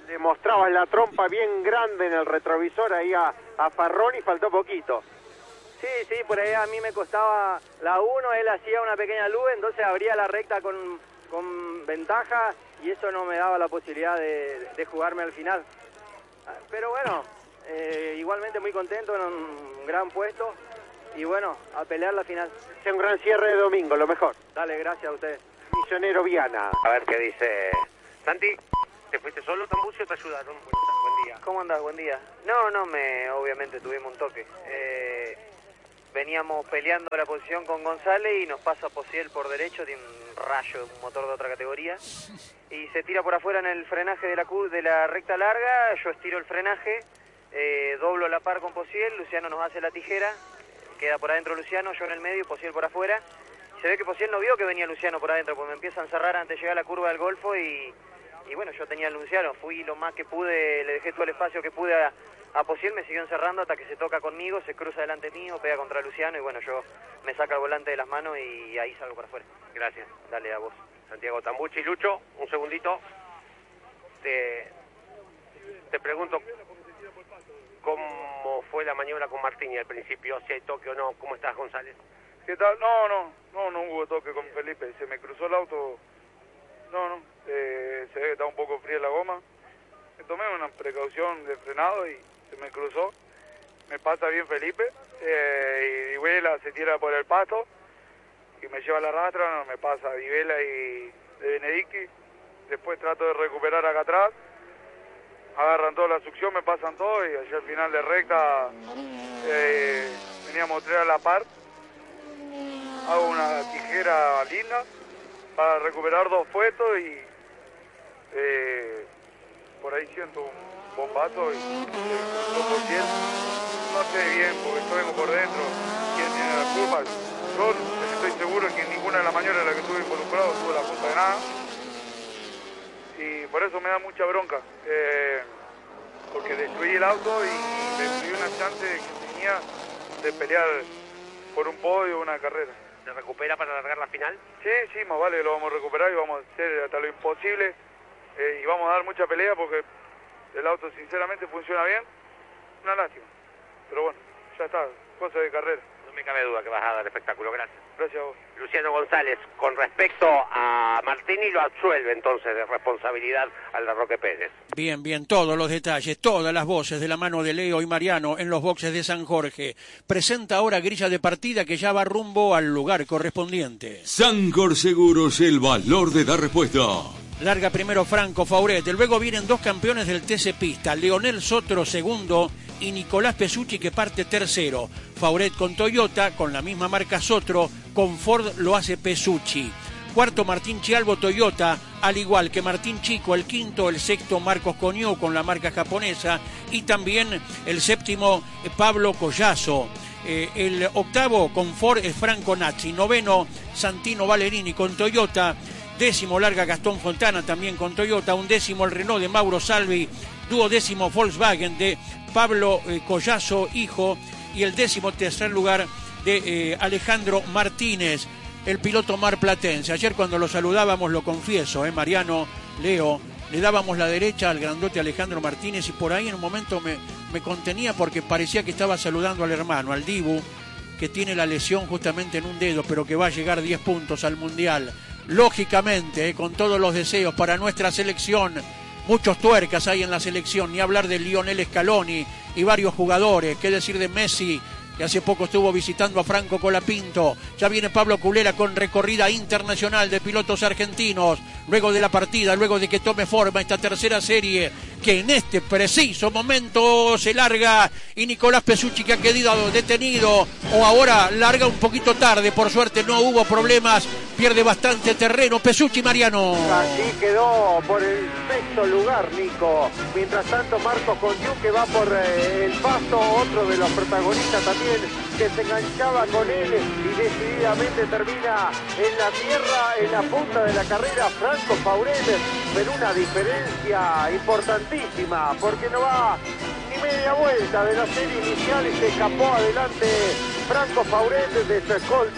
Le mostrabas la trompa bien grande en el retrovisor ahí a Farrón y faltó poquito. Sí, por ahí a mí me costaba la 1, él hacía una pequeña luz, entonces abría la recta con ventaja y eso no me daba la posibilidad de jugarme al final. Pero bueno, igualmente muy contento en un gran puesto y bueno, a pelear la final. Sea un gran cierre de domingo, lo mejor. Dale, gracias a ustedes. Misionero Viana. A ver qué dice Santi. ¿Te fuiste solo, Tambucio, o te ayudaron? Buen día. ¿Cómo andás? Buen día. No, obviamente tuvimos un toque. Veníamos peleando la posición con González y nos pasa Posiel por derecho, tiene un rayo, un motor de otra categoría, y se tira por afuera en el frenaje de la recta larga, yo estiro el frenaje, doblo la par con Posiel, Luciano nos hace la tijera, queda por adentro Luciano, yo en el medio, Posiel por afuera. Se ve que Posiel no vio que venía Luciano por adentro, porque me empieza a encerrar antes de llegar a la curva del Golfo y bueno, yo tenía a Luciano, fui lo más que pude, le dejé todo el espacio que pude a Posiel, me siguió encerrando hasta que se toca conmigo, se cruza delante mío, pega contra Luciano y bueno, yo me saca el volante de las manos y ahí salgo para afuera. Gracias. Dale a vos. Santiago Tambucci. Lucho, un segundito. Te pregunto cómo fue la maniobra con Martini al principio, si hay toque o no. ¿Cómo estás, González? ¿Qué tal? No hubo toque con Felipe, se me cruzó el auto. Se ve que está un poco fría la goma. Me tomé una precaución de frenado y se me cruzó. Me pasa bien Felipe y Divela se tira por el pasto y me lleva la rastra, me pasa Divela y de Benedicti. Después trato de recuperar acá atrás, agarran toda la succión, me pasan todo y allá al final de recta veníamos 3 a la par. Hago una tijera linda para recuperar 2 puestos y por ahí siento un bombazo y no sé bien porque yo vengo por dentro quién tiene la culpa. Yo estoy seguro que en ninguna de las maniobras en las que estuve involucrado tuve la culpa de nada y por eso me da mucha bronca porque destruí el auto y destruí una chance que tenía de pelear por un podio o una carrera. ¿Se recupera para alargar la final? Sí, más vale, lo vamos a recuperar y vamos a hacer hasta lo imposible y vamos a dar mucha pelea porque el auto sinceramente funciona bien. Una lástima, pero bueno, ya está, cosa de carrera. No me cabe duda que vas a dar espectáculo, gracias. Gracias a vos. Luciano González, con respecto a Martini, lo absuelve entonces de responsabilidad al de Roque Pérez. Bien, todos los detalles, todas las voces de la mano de Leo y Mariano en los boxes de San Jorge. Presenta ahora grilla de partida que ya va rumbo al lugar correspondiente. Sancor Seguros, el valor de dar respuesta. Larga primero Franco Fauret, luego vienen 2 campeones del TC Pista, Leonel Sotro segundo y Nicolás Pesucci que parte tercero. Fauret con Toyota, con la misma marca Sotro, con Ford lo hace Pesucci. Cuarto Martín Chialvo Toyota, al igual que Martín Chico el quinto, el sexto Marcos Coñó con la marca japonesa y también el séptimo Pablo Collazo. El octavo con Ford es Franco Nazzi, noveno Santino Valerini con Toyota. 10º larga Gastón Fontana también con Toyota, 11º el Renault de Mauro Salvi, 12º Volkswagen de Pablo Collazo, hijo, y el 13º lugar de Alejandro Martínez, el piloto marplatense. Ayer cuando lo saludábamos, lo confieso, Mariano, Leo, le dábamos la derecha al grandote Alejandro Martínez y por ahí en un momento me contenía porque parecía que estaba saludando al hermano, al Dibu, que tiene la lesión justamente en un dedo, pero que va a llegar 10 puntos al Mundial. Lógicamente, con todos los deseos para nuestra selección, muchos tuercas hay en la selección, ni hablar de Lionel Scaloni y varios jugadores, qué decir de Messi, que hace poco estuvo visitando a Franco Colapinto. Ya viene Pablo Culera con recorrida internacional de pilotos argentinos, luego de la partida, luego de que tome forma esta tercera serie, que en este preciso momento se larga, y Nicolás Pesucci, que ha quedado detenido, o ahora larga un poquito tarde, por suerte no hubo problemas, pierde bastante terreno Pesucci, Mariano. Así quedó por el 6º lugar, Nico. Mientras tanto, Marcos Coñú, que va por el pasto, otro de los protagonistas también, que se enganchaba con él y decididamente termina en la tierra, en la punta de la carrera, Franco Fauret, pero una diferencia importantísima, porque no va ni media vuelta de la serie inicial y se escapó adelante Franco Fauret de su escolta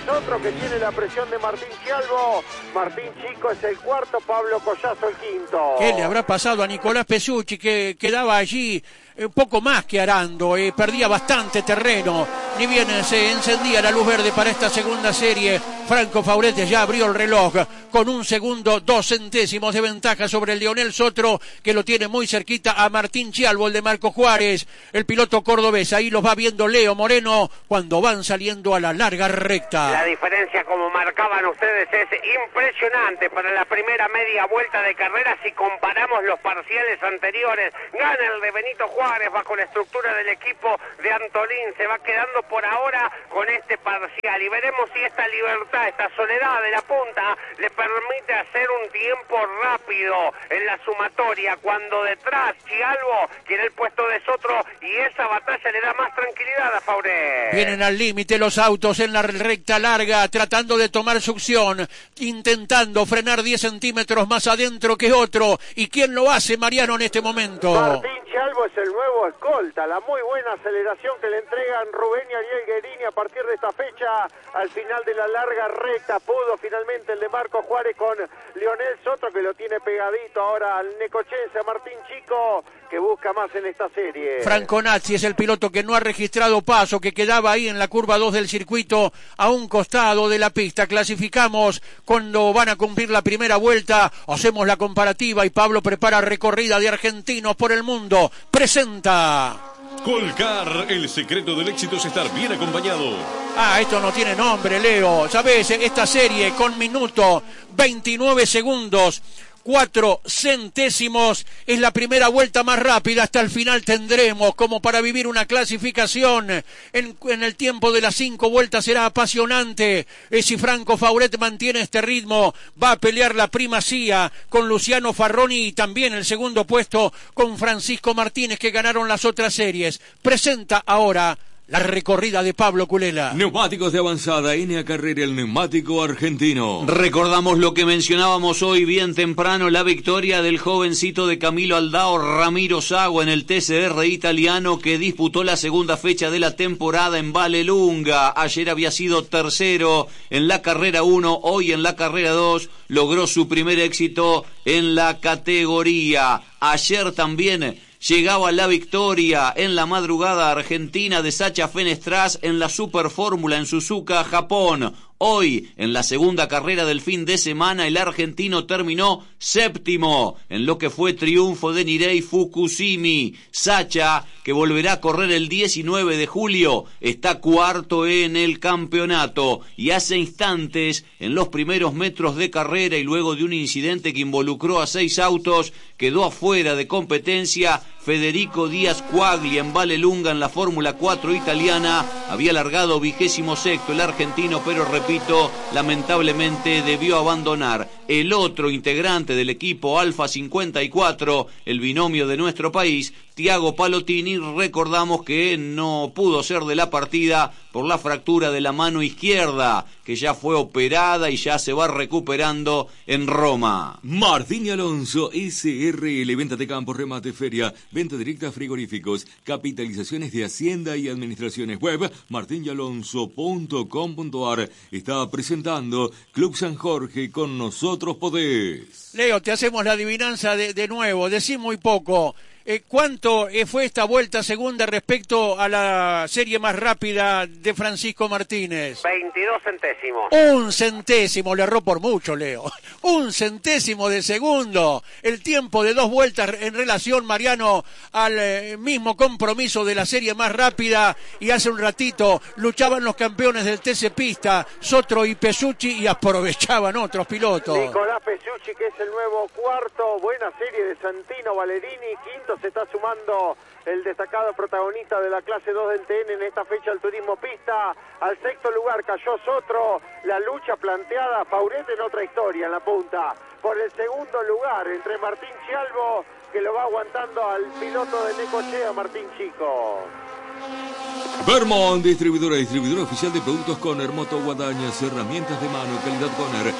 Sotro, que tiene la presión de Martín Chialvo. Martín Chico es el cuarto, Pablo Collazo el quinto. ¿Qué le habrá pasado a Nicolás Pesucci, que quedaba allí un poco más que arando, perdía bastante terreno, ni bien se encendía la luz verde para esta segunda serie? Franco Fauretti ya abrió el reloj con 1 segundo 2 centésimos de ventaja sobre el Lionel Sotro, que lo tiene muy cerquita a Martín Chialvo, el de Marco Juárez, el piloto cordobés. Ahí los va viendo Leo Moreno cuando van saliendo a la larga recta. La diferencia, como marcaban ustedes, es impresionante para la primera media vuelta de carrera. Si comparamos los parciales anteriores, gana el de Benito Juárez bajo la estructura del equipo de Antolín. Se va quedando por ahora con este parcial y veremos si esta libertad, esta soledad de la punta le permite hacer un tiempo rápido en la sumatoria, cuando detrás Chialvo quiere el puesto de Sotro y esa batalla le da más tranquilidad a Fauret. Vienen al límite los autos en la recta larga, tratando de tomar succión, intentando frenar 10 centímetros más adentro que otro. ¿Y quién lo hace, Mariano, en este momento? Martín Chialvo es el nuevo escolta. La muy buena aceleración que le entregan Rubén y Ariel Guerini a partir de esta fecha. Al final de la larga recta pudo finalmente el de Marco Juárez con Lionel Sotro, que lo tiene pegadito ahora al necochense, a Martín Chico, que busca más en esta serie. Franco Nazzi es el piloto que no ha registrado paso, que quedaba ahí en la curva 2 del circuito, a un costado de la pista. Clasificamos cuando van a cumplir la primera vuelta, hacemos la comparativa y Pablo prepara recorrida de argentinos por el mundo. Presenta Colcar, el secreto del éxito es estar bien acompañado. Esto no tiene nombre, Leo. ¿Sabes? Esta serie con minuto 29 segundos 4 centésimos es la primera vuelta más rápida. Hasta el final tendremos como para vivir una clasificación. En el tiempo de las 5 vueltas será apasionante. Si Franco Fauret mantiene este ritmo, va a pelear la primacía con Luciano Farroni y también el segundo puesto con Francisco Martínez, que ganaron las otras series. Presenta ahora la recorrida de Pablo Culela. Neumáticos de avanzada, NA Carrera, el neumático argentino. Recordamos lo que mencionábamos hoy bien temprano, la victoria del jovencito de Camilo Aldao, Ramiro Sago, en el TCR italiano, que disputó la segunda fecha de la temporada en Vallelunga. Ayer había sido tercero en la carrera 1, hoy en la carrera 2 logró su primer éxito en la categoría. Ayer también llegaba la victoria en la madrugada argentina de Sacha Fenestraz en la Superfórmula en Suzuka, Japón. Hoy, en la segunda carrera del fin de semana, el argentino terminó séptimo en lo que fue triunfo de Nirei Fukushimi. Sacha, que volverá a correr el 19 de julio, está cuarto en el campeonato. Y hace instantes, en los primeros metros de carrera y luego de un incidente que involucró a 6 autos, quedó afuera de competencia Federico Díaz Quagli en Vallelunga en la Fórmula 4 italiana. Había largado 26º el argentino, pero repito, lamentablemente debió abandonar. El otro integrante del equipo Alfa 54, el binomio de nuestro país, Tiago Palotini, recordamos que no pudo ser de la partida por la fractura de la mano izquierda, que ya fue operada y ya se va recuperando en Roma. Martín y Alonso, SRL, venta de campo, remate, feria, venta directa, frigoríficos, capitalizaciones de Hacienda y administraciones. Web martinyalonso.com.ar. Está presentando Club San Jorge, con nosotros podés. Leo, te hacemos la adivinanza de nuevo, decí muy poco. ¿Cuánto fue esta vuelta segunda respecto a la serie más rápida de Francisco Martínez? 22 centésimos. 1 centésimo, le erró por mucho, Leo. 1 centésimo de segundo. El tiempo de 2 vueltas en relación, Mariano, al mismo compromiso de la serie más rápida. Y hace un ratito luchaban los campeones del TC Pista, Sotro y Pesucci, y aprovechaban otros pilotos. Nicolás Pesucci, que es el nuevo cuarto. Buena serie de Santino Valerini. Quinto se está sumando el destacado protagonista de la clase 2 del TN en esta fecha, el turismo pista. Al sexto lugar cayó Sotro. La lucha planteada, Fauret en otra historia en la punta. Por el segundo lugar entre Martín Chialvo, que lo va aguantando al piloto de Necochea, Martín Chico. Vermont, distribuidora oficial de productos Conner, motoguadañas, herramientas de mano, calidad Conner,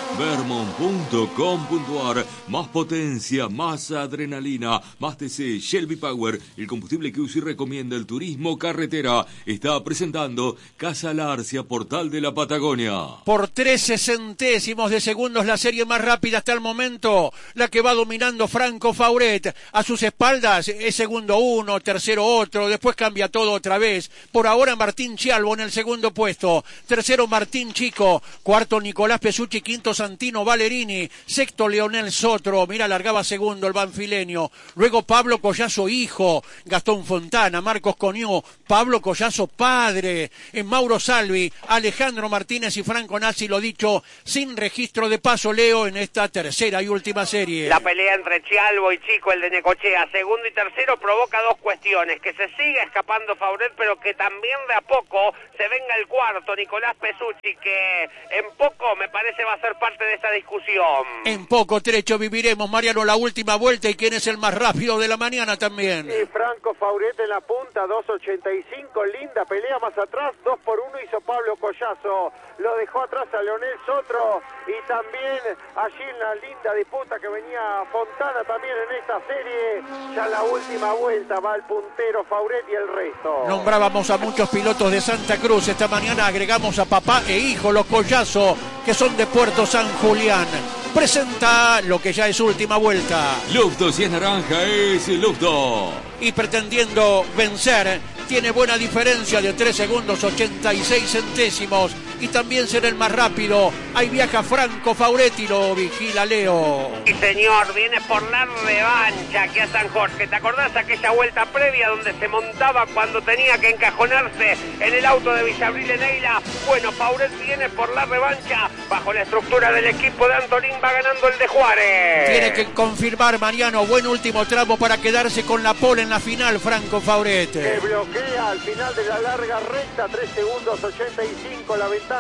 vermont.com.ar. Más potencia, más adrenalina, más TC, Shelby Power, el combustible que UCI recomienda el turismo carretera. Está presentando Casa Larcia, Portal de la Patagonia. Por 13 centésimos de segundos la serie más rápida hasta el momento, la que va dominando Franco Fauret. A sus espaldas es segundo uno, tercero otro, después cambia todo otra vez. Por ahora Martín Chialvo en el segundo puesto, tercero Martín Chico, cuarto Nicolás Pesucci, quinto Santino Valerini, sexto Leonel Sotro, mira, largaba segundo el banfileño, luego Pablo Collazo hijo, Gastón Fontana, Marcos Conió, Pablo Collazo padre, Mauro Salvi, Alejandro Martínez y Franco Nazzi, lo dicho, sin registro de paso, Leo, en esta tercera y última serie. La pelea entre Chialvo y Chico, el de Necochea, segundo y tercero, provoca dos cuestiones, que se siga escapando Fauret, pero que también de a poco se venga el cuarto, Nicolás Pesucci, que en poco me parece va a ser parte de esta discusión. En poco trecho viviremos, Mariano, la última vuelta y quién es el más rápido de la mañana también. Y Franco Fauret en la punta, 2.85, linda pelea más atrás, 2 por 1 hizo Pablo Collazo, lo dejó atrás a Leonel Sotro y también allí en la linda disputa que venía Fontana también en esta serie, ya la última vuelta va el puntero Fauret y el resto. Nombrábamos a muchos pilotos de Santa Cruz, esta mañana agregamos a papá e hijo, los Collazo, que son de Puerto San Julián. Presenta lo que ya es última vuelta. Lufto, si es naranja, es Lufto. Y pretendiendo vencer, tiene buena diferencia de 3 segundos 86 centésimos. Y también será el más rápido. Ahí viaja Franco Fauretti, lo vigila Leo. Sí, señor, viene por la revancha aquí a San Jorge. ¿Te acordás aquella vuelta previa donde se montaba cuando tenía que encajonarse en el auto de Villabril en Eila? Bueno, Fauret viene por la revancha. Bajo la estructura del equipo de Antolín va ganando el de Juárez. Tiene que confirmar, Mariano, buen último tramo para quedarse con la pole en la final, Franco Fauret. Que bloquea al final de la larga recta, 3 segundos 85 la ventaja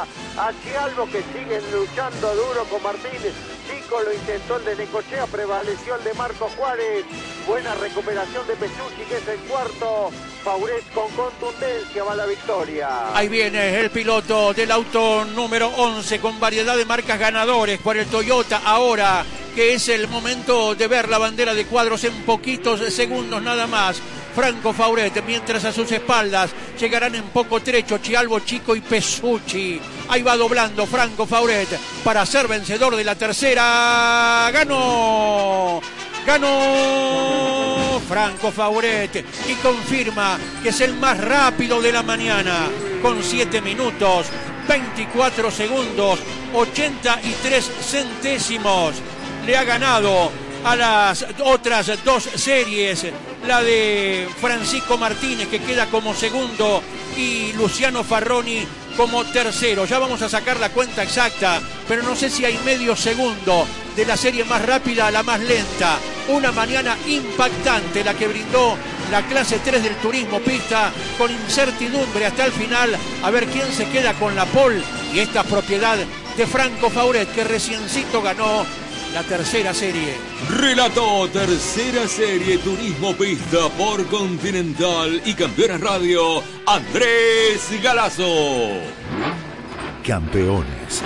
a Chialvo, que siguen luchando duro con Martín Chico, lo intentó el de Necochea, prevaleció el de Marco Juárez, buena recuperación de Pesucci, que es el cuarto. Fauret con contundencia va a la victoria. Ahí viene el piloto del auto número 11 con variedad de marcas ganadores por el Toyota ahora, que es el momento de ver la bandera de cuadros en poquitos segundos nada más. Franco Fauret, mientras a sus espaldas llegarán en poco trecho Chialvo, Chico y Pesucci. Ahí va doblando Franco Fauret para ser vencedor de la tercera. ¡Ganó! ¡Ganó! Franco Fauret y confirma que es el más rápido de la mañana con 7 minutos, 24 segundos, 83 centésimos. Le ha ganado a las otras dos series, la de Francisco Martínez, que queda como segundo, y Luciano Farroni como tercero. Ya vamos a sacar la cuenta exacta, pero no sé si hay medio segundo de la serie más rápida a la más lenta. Una mañana impactante la que brindó la clase 3 del turismo pista, con incertidumbre hasta el final, a ver quién se queda con la pole, y esta propiedad de Franco Fauret, que reciencito ganó la tercera serie. Relató tercera serie Turismo Pista por Continental y Campeones Radio, Andrés Galazo. Campeones.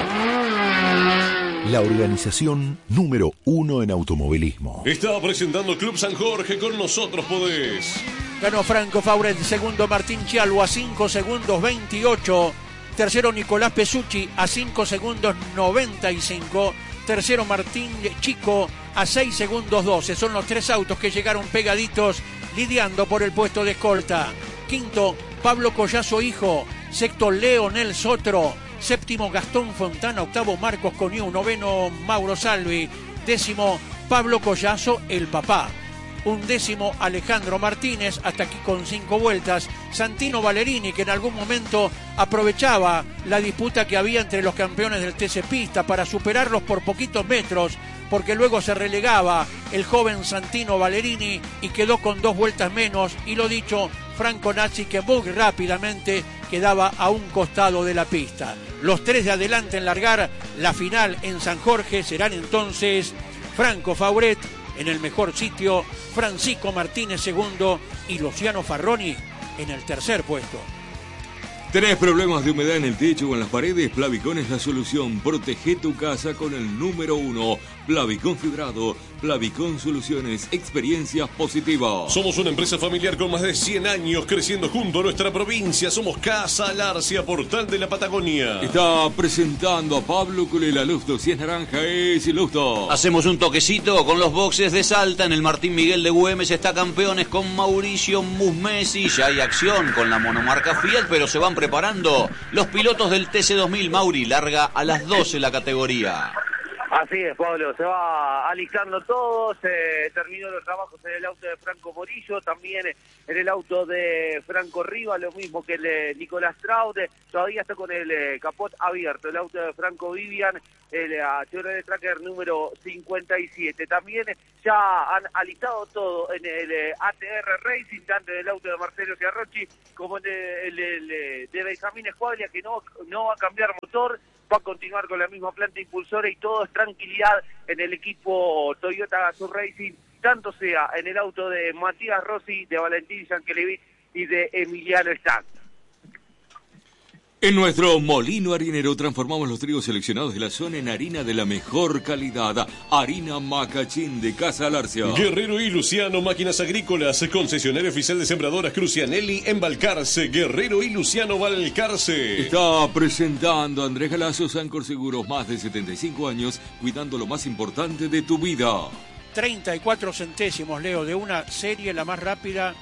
La organización número 1 en automovilismo. Está presentando Club San Jorge, con nosotros podés. Ganó Franco Fauret, segundo Martín Chialvo a 5 segundos 28. Tercero Nicolás Pesucci a 5 segundos 95. Tercero Martín Chico a 6 segundos 12. Son los tres autos que llegaron pegaditos lidiando por el puesto de escolta. Quinto, Pablo Collazo hijo. Sexto, Leonel Sotro. Séptimo, Gastón Fontana. Octavo, Marcos Coniú. Noveno, Mauro Salvi. Décimo, Pablo Collazo, el papá. Undécimo, Alejandro Martínez, hasta aquí con 5 vueltas. Santino Valerini, que en algún momento aprovechaba la disputa que había entre los campeones del TC Pista para superarlos por poquitos metros, porque luego se relegaba el joven Santino Valerini y quedó con 2 vueltas menos. Y lo dicho, Franco Nazzi, que muy rápidamente quedaba a un costado de la pista. Los tres de adelante en largar la final en San Jorge serán entonces Franco Fauret en el mejor sitio, Francisco Martínez segundo y Luciano Farroni en el tercer puesto. ¿Tenés problemas de humedad en el techo o en las paredes? Plavicón es la solución. Protege tu casa con el número 1. Plavicón fibrado. Plavicón Soluciones. Experiencias positivas. Somos una empresa familiar con más de 100 años creciendo junto a nuestra provincia. Somos Casa Larcia, portal de la Patagonia. Está presentando a Pablo Culela Lusto. Si es naranja, es Lusto. Hacemos un toquecito con los boxes de Salta. En el Martín Miguel de Güemes está Campeones con Mauricio Musmesi. Ya hay acción con la monomarca Fiat, pero se van preparando los pilotos del TC2000. Mauri larga a las 12 la categoría. Así es, Pablo, se va alistando todo, se terminó los trabajos en el auto de Franco Morillo, también en el auto de Franco Rivas, lo mismo que el de Nicolás Traude, todavía está con el capot abierto, el auto de Franco Vivian, el Chevrolet Tracker número 57. También ya han alistado todo en el ATR Racing, tanto en el auto de Marcelo Ciarrochi como en el de Benjamín Escuadria, que no va a cambiar motor, va a continuar con la misma planta impulsora y todo es tranquilidad en el equipo Toyota Gazoo Racing, tanto sea en el auto de Matías Rossi, de Valentín Yankelevich y de Emiliano Stanz. En nuestro molino harinero transformamos los trigos seleccionados de la zona en harina de la mejor calidad. Harina Macachín de Casa Larcia. Guerrero y Luciano Máquinas Agrícolas, concesionario oficial de sembradoras Crucianelli en Balcarce. Guerrero y Luciano Balcarce. Está presentando Andrés Galazo, Sancor Seguros, más de 75 años, cuidando lo más importante de tu vida. 34 centésimos, Leo, de una serie la más rápida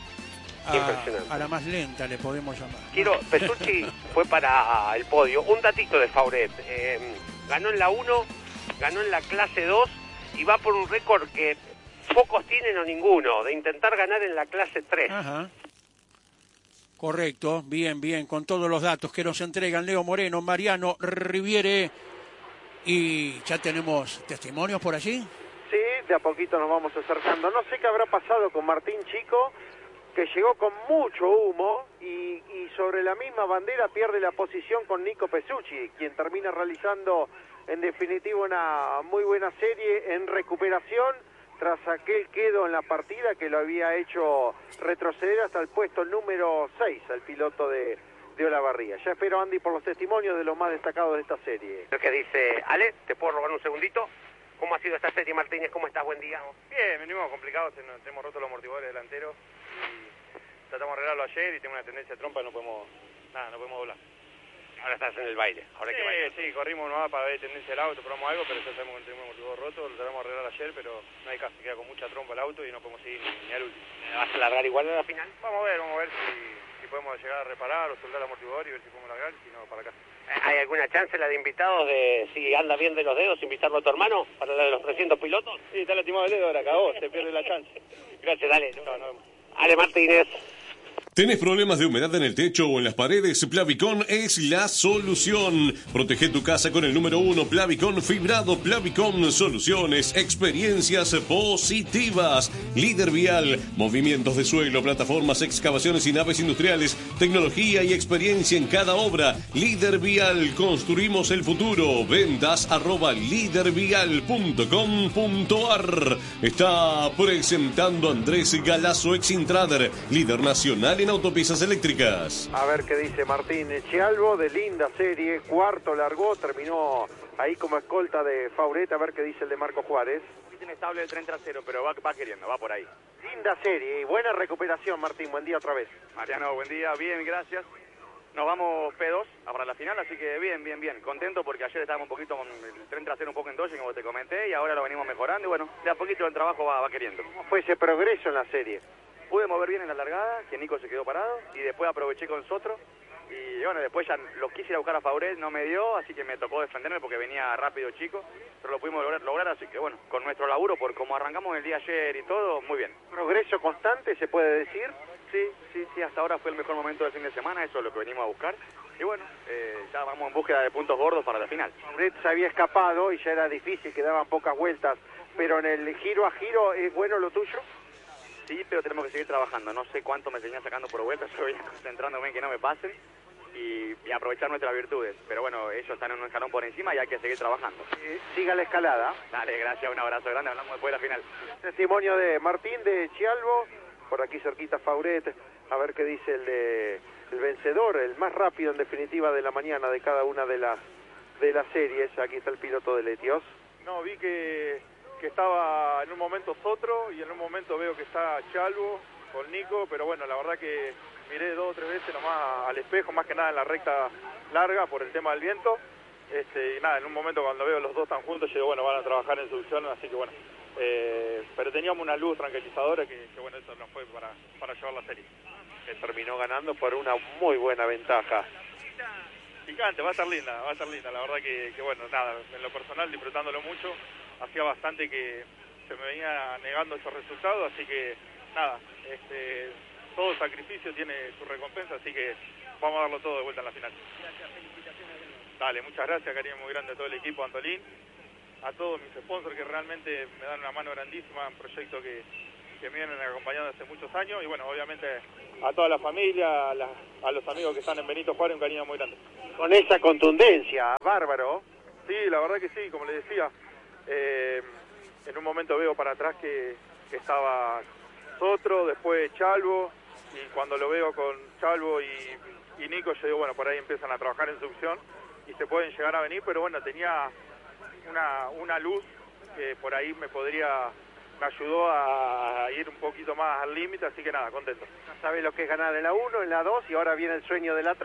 a la más lenta, le podemos llamar. Pesucci fue para el podio. Un datito de Fauret. Ganó en la 1, ganó en la clase 2 y va por un récord que pocos tienen o ninguno, de intentar ganar en la clase 3. Ajá. Correcto, bien, con todos los datos que nos entregan Leo Moreno, Mariano Riviere. Y ya tenemos testimonios por allí. Sí, de a poquito nos vamos acercando. No sé qué habrá pasado con Martín Chico, que llegó con mucho humo y sobre la misma bandera pierde la posición con Nico Pesucci, quien termina realizando en definitiva una muy buena serie en recuperación tras aquel quedo en la partida que lo había hecho retroceder hasta el puesto número 6 al piloto de Olavarría. Ya espero, Andy, por los testimonios de los más destacados de esta serie. Lo que dice Ale, ¿te puedo robar un segundito? ¿Cómo ha sido esta serie, Martínez? ¿Cómo estás? Buen día. Bien, venimos complicados, tenemos roto los amortiguadores delanteros y tratamos de arreglarlo ayer y tengo una tendencia de trompa, no podemos doblar. Ahora estás en el baile, ahora que bailar. Sí, corrimos nomás para ver tendencia del auto, probamos algo, pero ya sabemos que tenemos un amortiguador roto, lo tratamos de arreglar ayer, pero no hay caso, queda con mucha trompa el auto y no podemos seguir ni al último. ¿Vas a largar igual a la final? Vamos a ver si podemos llegar a reparar o soldar el amortiguador y ver si podemos largar, si no, para acá. ¿Hay alguna chance la de invitados de, si anda bien de los dedos, invitarlo a tu hermano para la de los 300 pilotos? Sí, está lastimado el dedo, ahora acabó, se pierde la chance. Gracias, dale. Ale Martínez. ¿Tenés problemas de humedad en el techo o en las paredes? Plavicón es la solución. Protege tu casa con el número 1, Plavicón fibrado. Plavicón Soluciones, experiencias positivas. Líder vial, movimientos de suelo, plataformas, excavaciones y naves industriales. Tecnología y experiencia en cada obra. Líder vial, construimos el futuro. Ventas @lidervial.com.ar. Está presentando Andrés Galazo, ex Intrader, líder nacional en autopistas eléctricas. A ver qué dice Martín Chialvo, de linda serie, cuarto largó, terminó ahí como escolta de Fauret, a ver qué dice el de Marco Juárez. Un poquito inestable el tren trasero, pero va queriendo, va por ahí. Linda serie y buena recuperación, Martín, buen día otra vez. Mariano, buen día, bien, gracias. Nos vamos P2 para la final, así que bien. Contento porque ayer estábamos un poquito con el tren trasero un poco en doce, como te comenté, y ahora lo venimos mejorando y bueno, de a poquito el trabajo va queriendo. ¿Cómo fue ese progreso en la serie? Pude mover bien en la largada, que Nico se quedó parado, y después aproveché con Sotro, y bueno, después ya lo quise ir a buscar a Fauret, no me dio, así que me tocó defenderme porque venía rápido Chico, pero lo pudimos lograr, así que bueno, con nuestro laburo, por como arrancamos el día ayer y todo, muy bien. ¿Progreso constante se puede decir? Sí, hasta ahora fue el mejor momento del fin de semana, eso es lo que venimos a buscar, y bueno, ya vamos en búsqueda de puntos gordos para la final. Fauret se había escapado y ya era difícil, quedaban pocas vueltas, pero en el giro a giro, ¿es bueno lo tuyo? Sí, pero tenemos que seguir trabajando. No sé cuánto me seguían sacando por vueltas, yo voy concentrándome en que no me pasen y aprovechar nuestras virtudes. Pero bueno, ellos están en un escalón por encima y hay que seguir trabajando. Siga la escalada. Dale, gracias, un abrazo grande, hablamos después de la final. Testimonio de Martín de Chialvo, por aquí cerquita Fauret, A ver qué dice el vencedor, el más rápido en definitiva de la mañana de cada una de las series. Aquí está el piloto de Letios. No, vi que estaba en un momento Sotro y en un momento veo que está Chalvo con Nico, pero bueno, la verdad que miré 2 o 3 veces nomás al espejo, más que nada en la recta larga por el tema del viento. Y nada, en un momento cuando veo los dos tan juntos, yo digo, bueno, van a trabajar en succión, así que bueno. Pero teníamos una luz tranquilizadora que bueno, eso nos fue para llevar la serie. Que terminó ganando por una muy buena ventaja. Picante, va a estar linda, la verdad que bueno, nada, en lo personal disfrutándolo mucho, hacía bastante que se me venía negando esos resultados, así que nada, todo sacrificio tiene su recompensa, así que vamos a darlo todo de vuelta en la final. Gracias, felicitaciones. Dale, muchas gracias, cariño muy grande a todo el equipo, Antolín, a todos mis sponsors que realmente me dan una mano grandísima en proyectos que me vienen acompañando hace muchos años, y bueno, obviamente a toda la familia, a los amigos que están en Benito Juárez, un cariño muy grande. Con esa contundencia, bárbaro. Sí, la verdad que sí, como le decía, en un momento veo para atrás que estaba Sotro, después Chalvo, y cuando lo veo con Chalvo y Nico, yo digo, bueno, por ahí empiezan a trabajar en succión y se pueden llegar a venir, pero bueno, tenía una luz que por ahí me ayudó a ir un poquito más al límite, así que nada, contento. Ya sabe lo que es ganar en la 1, en la 2 y ahora viene el sueño de la 3.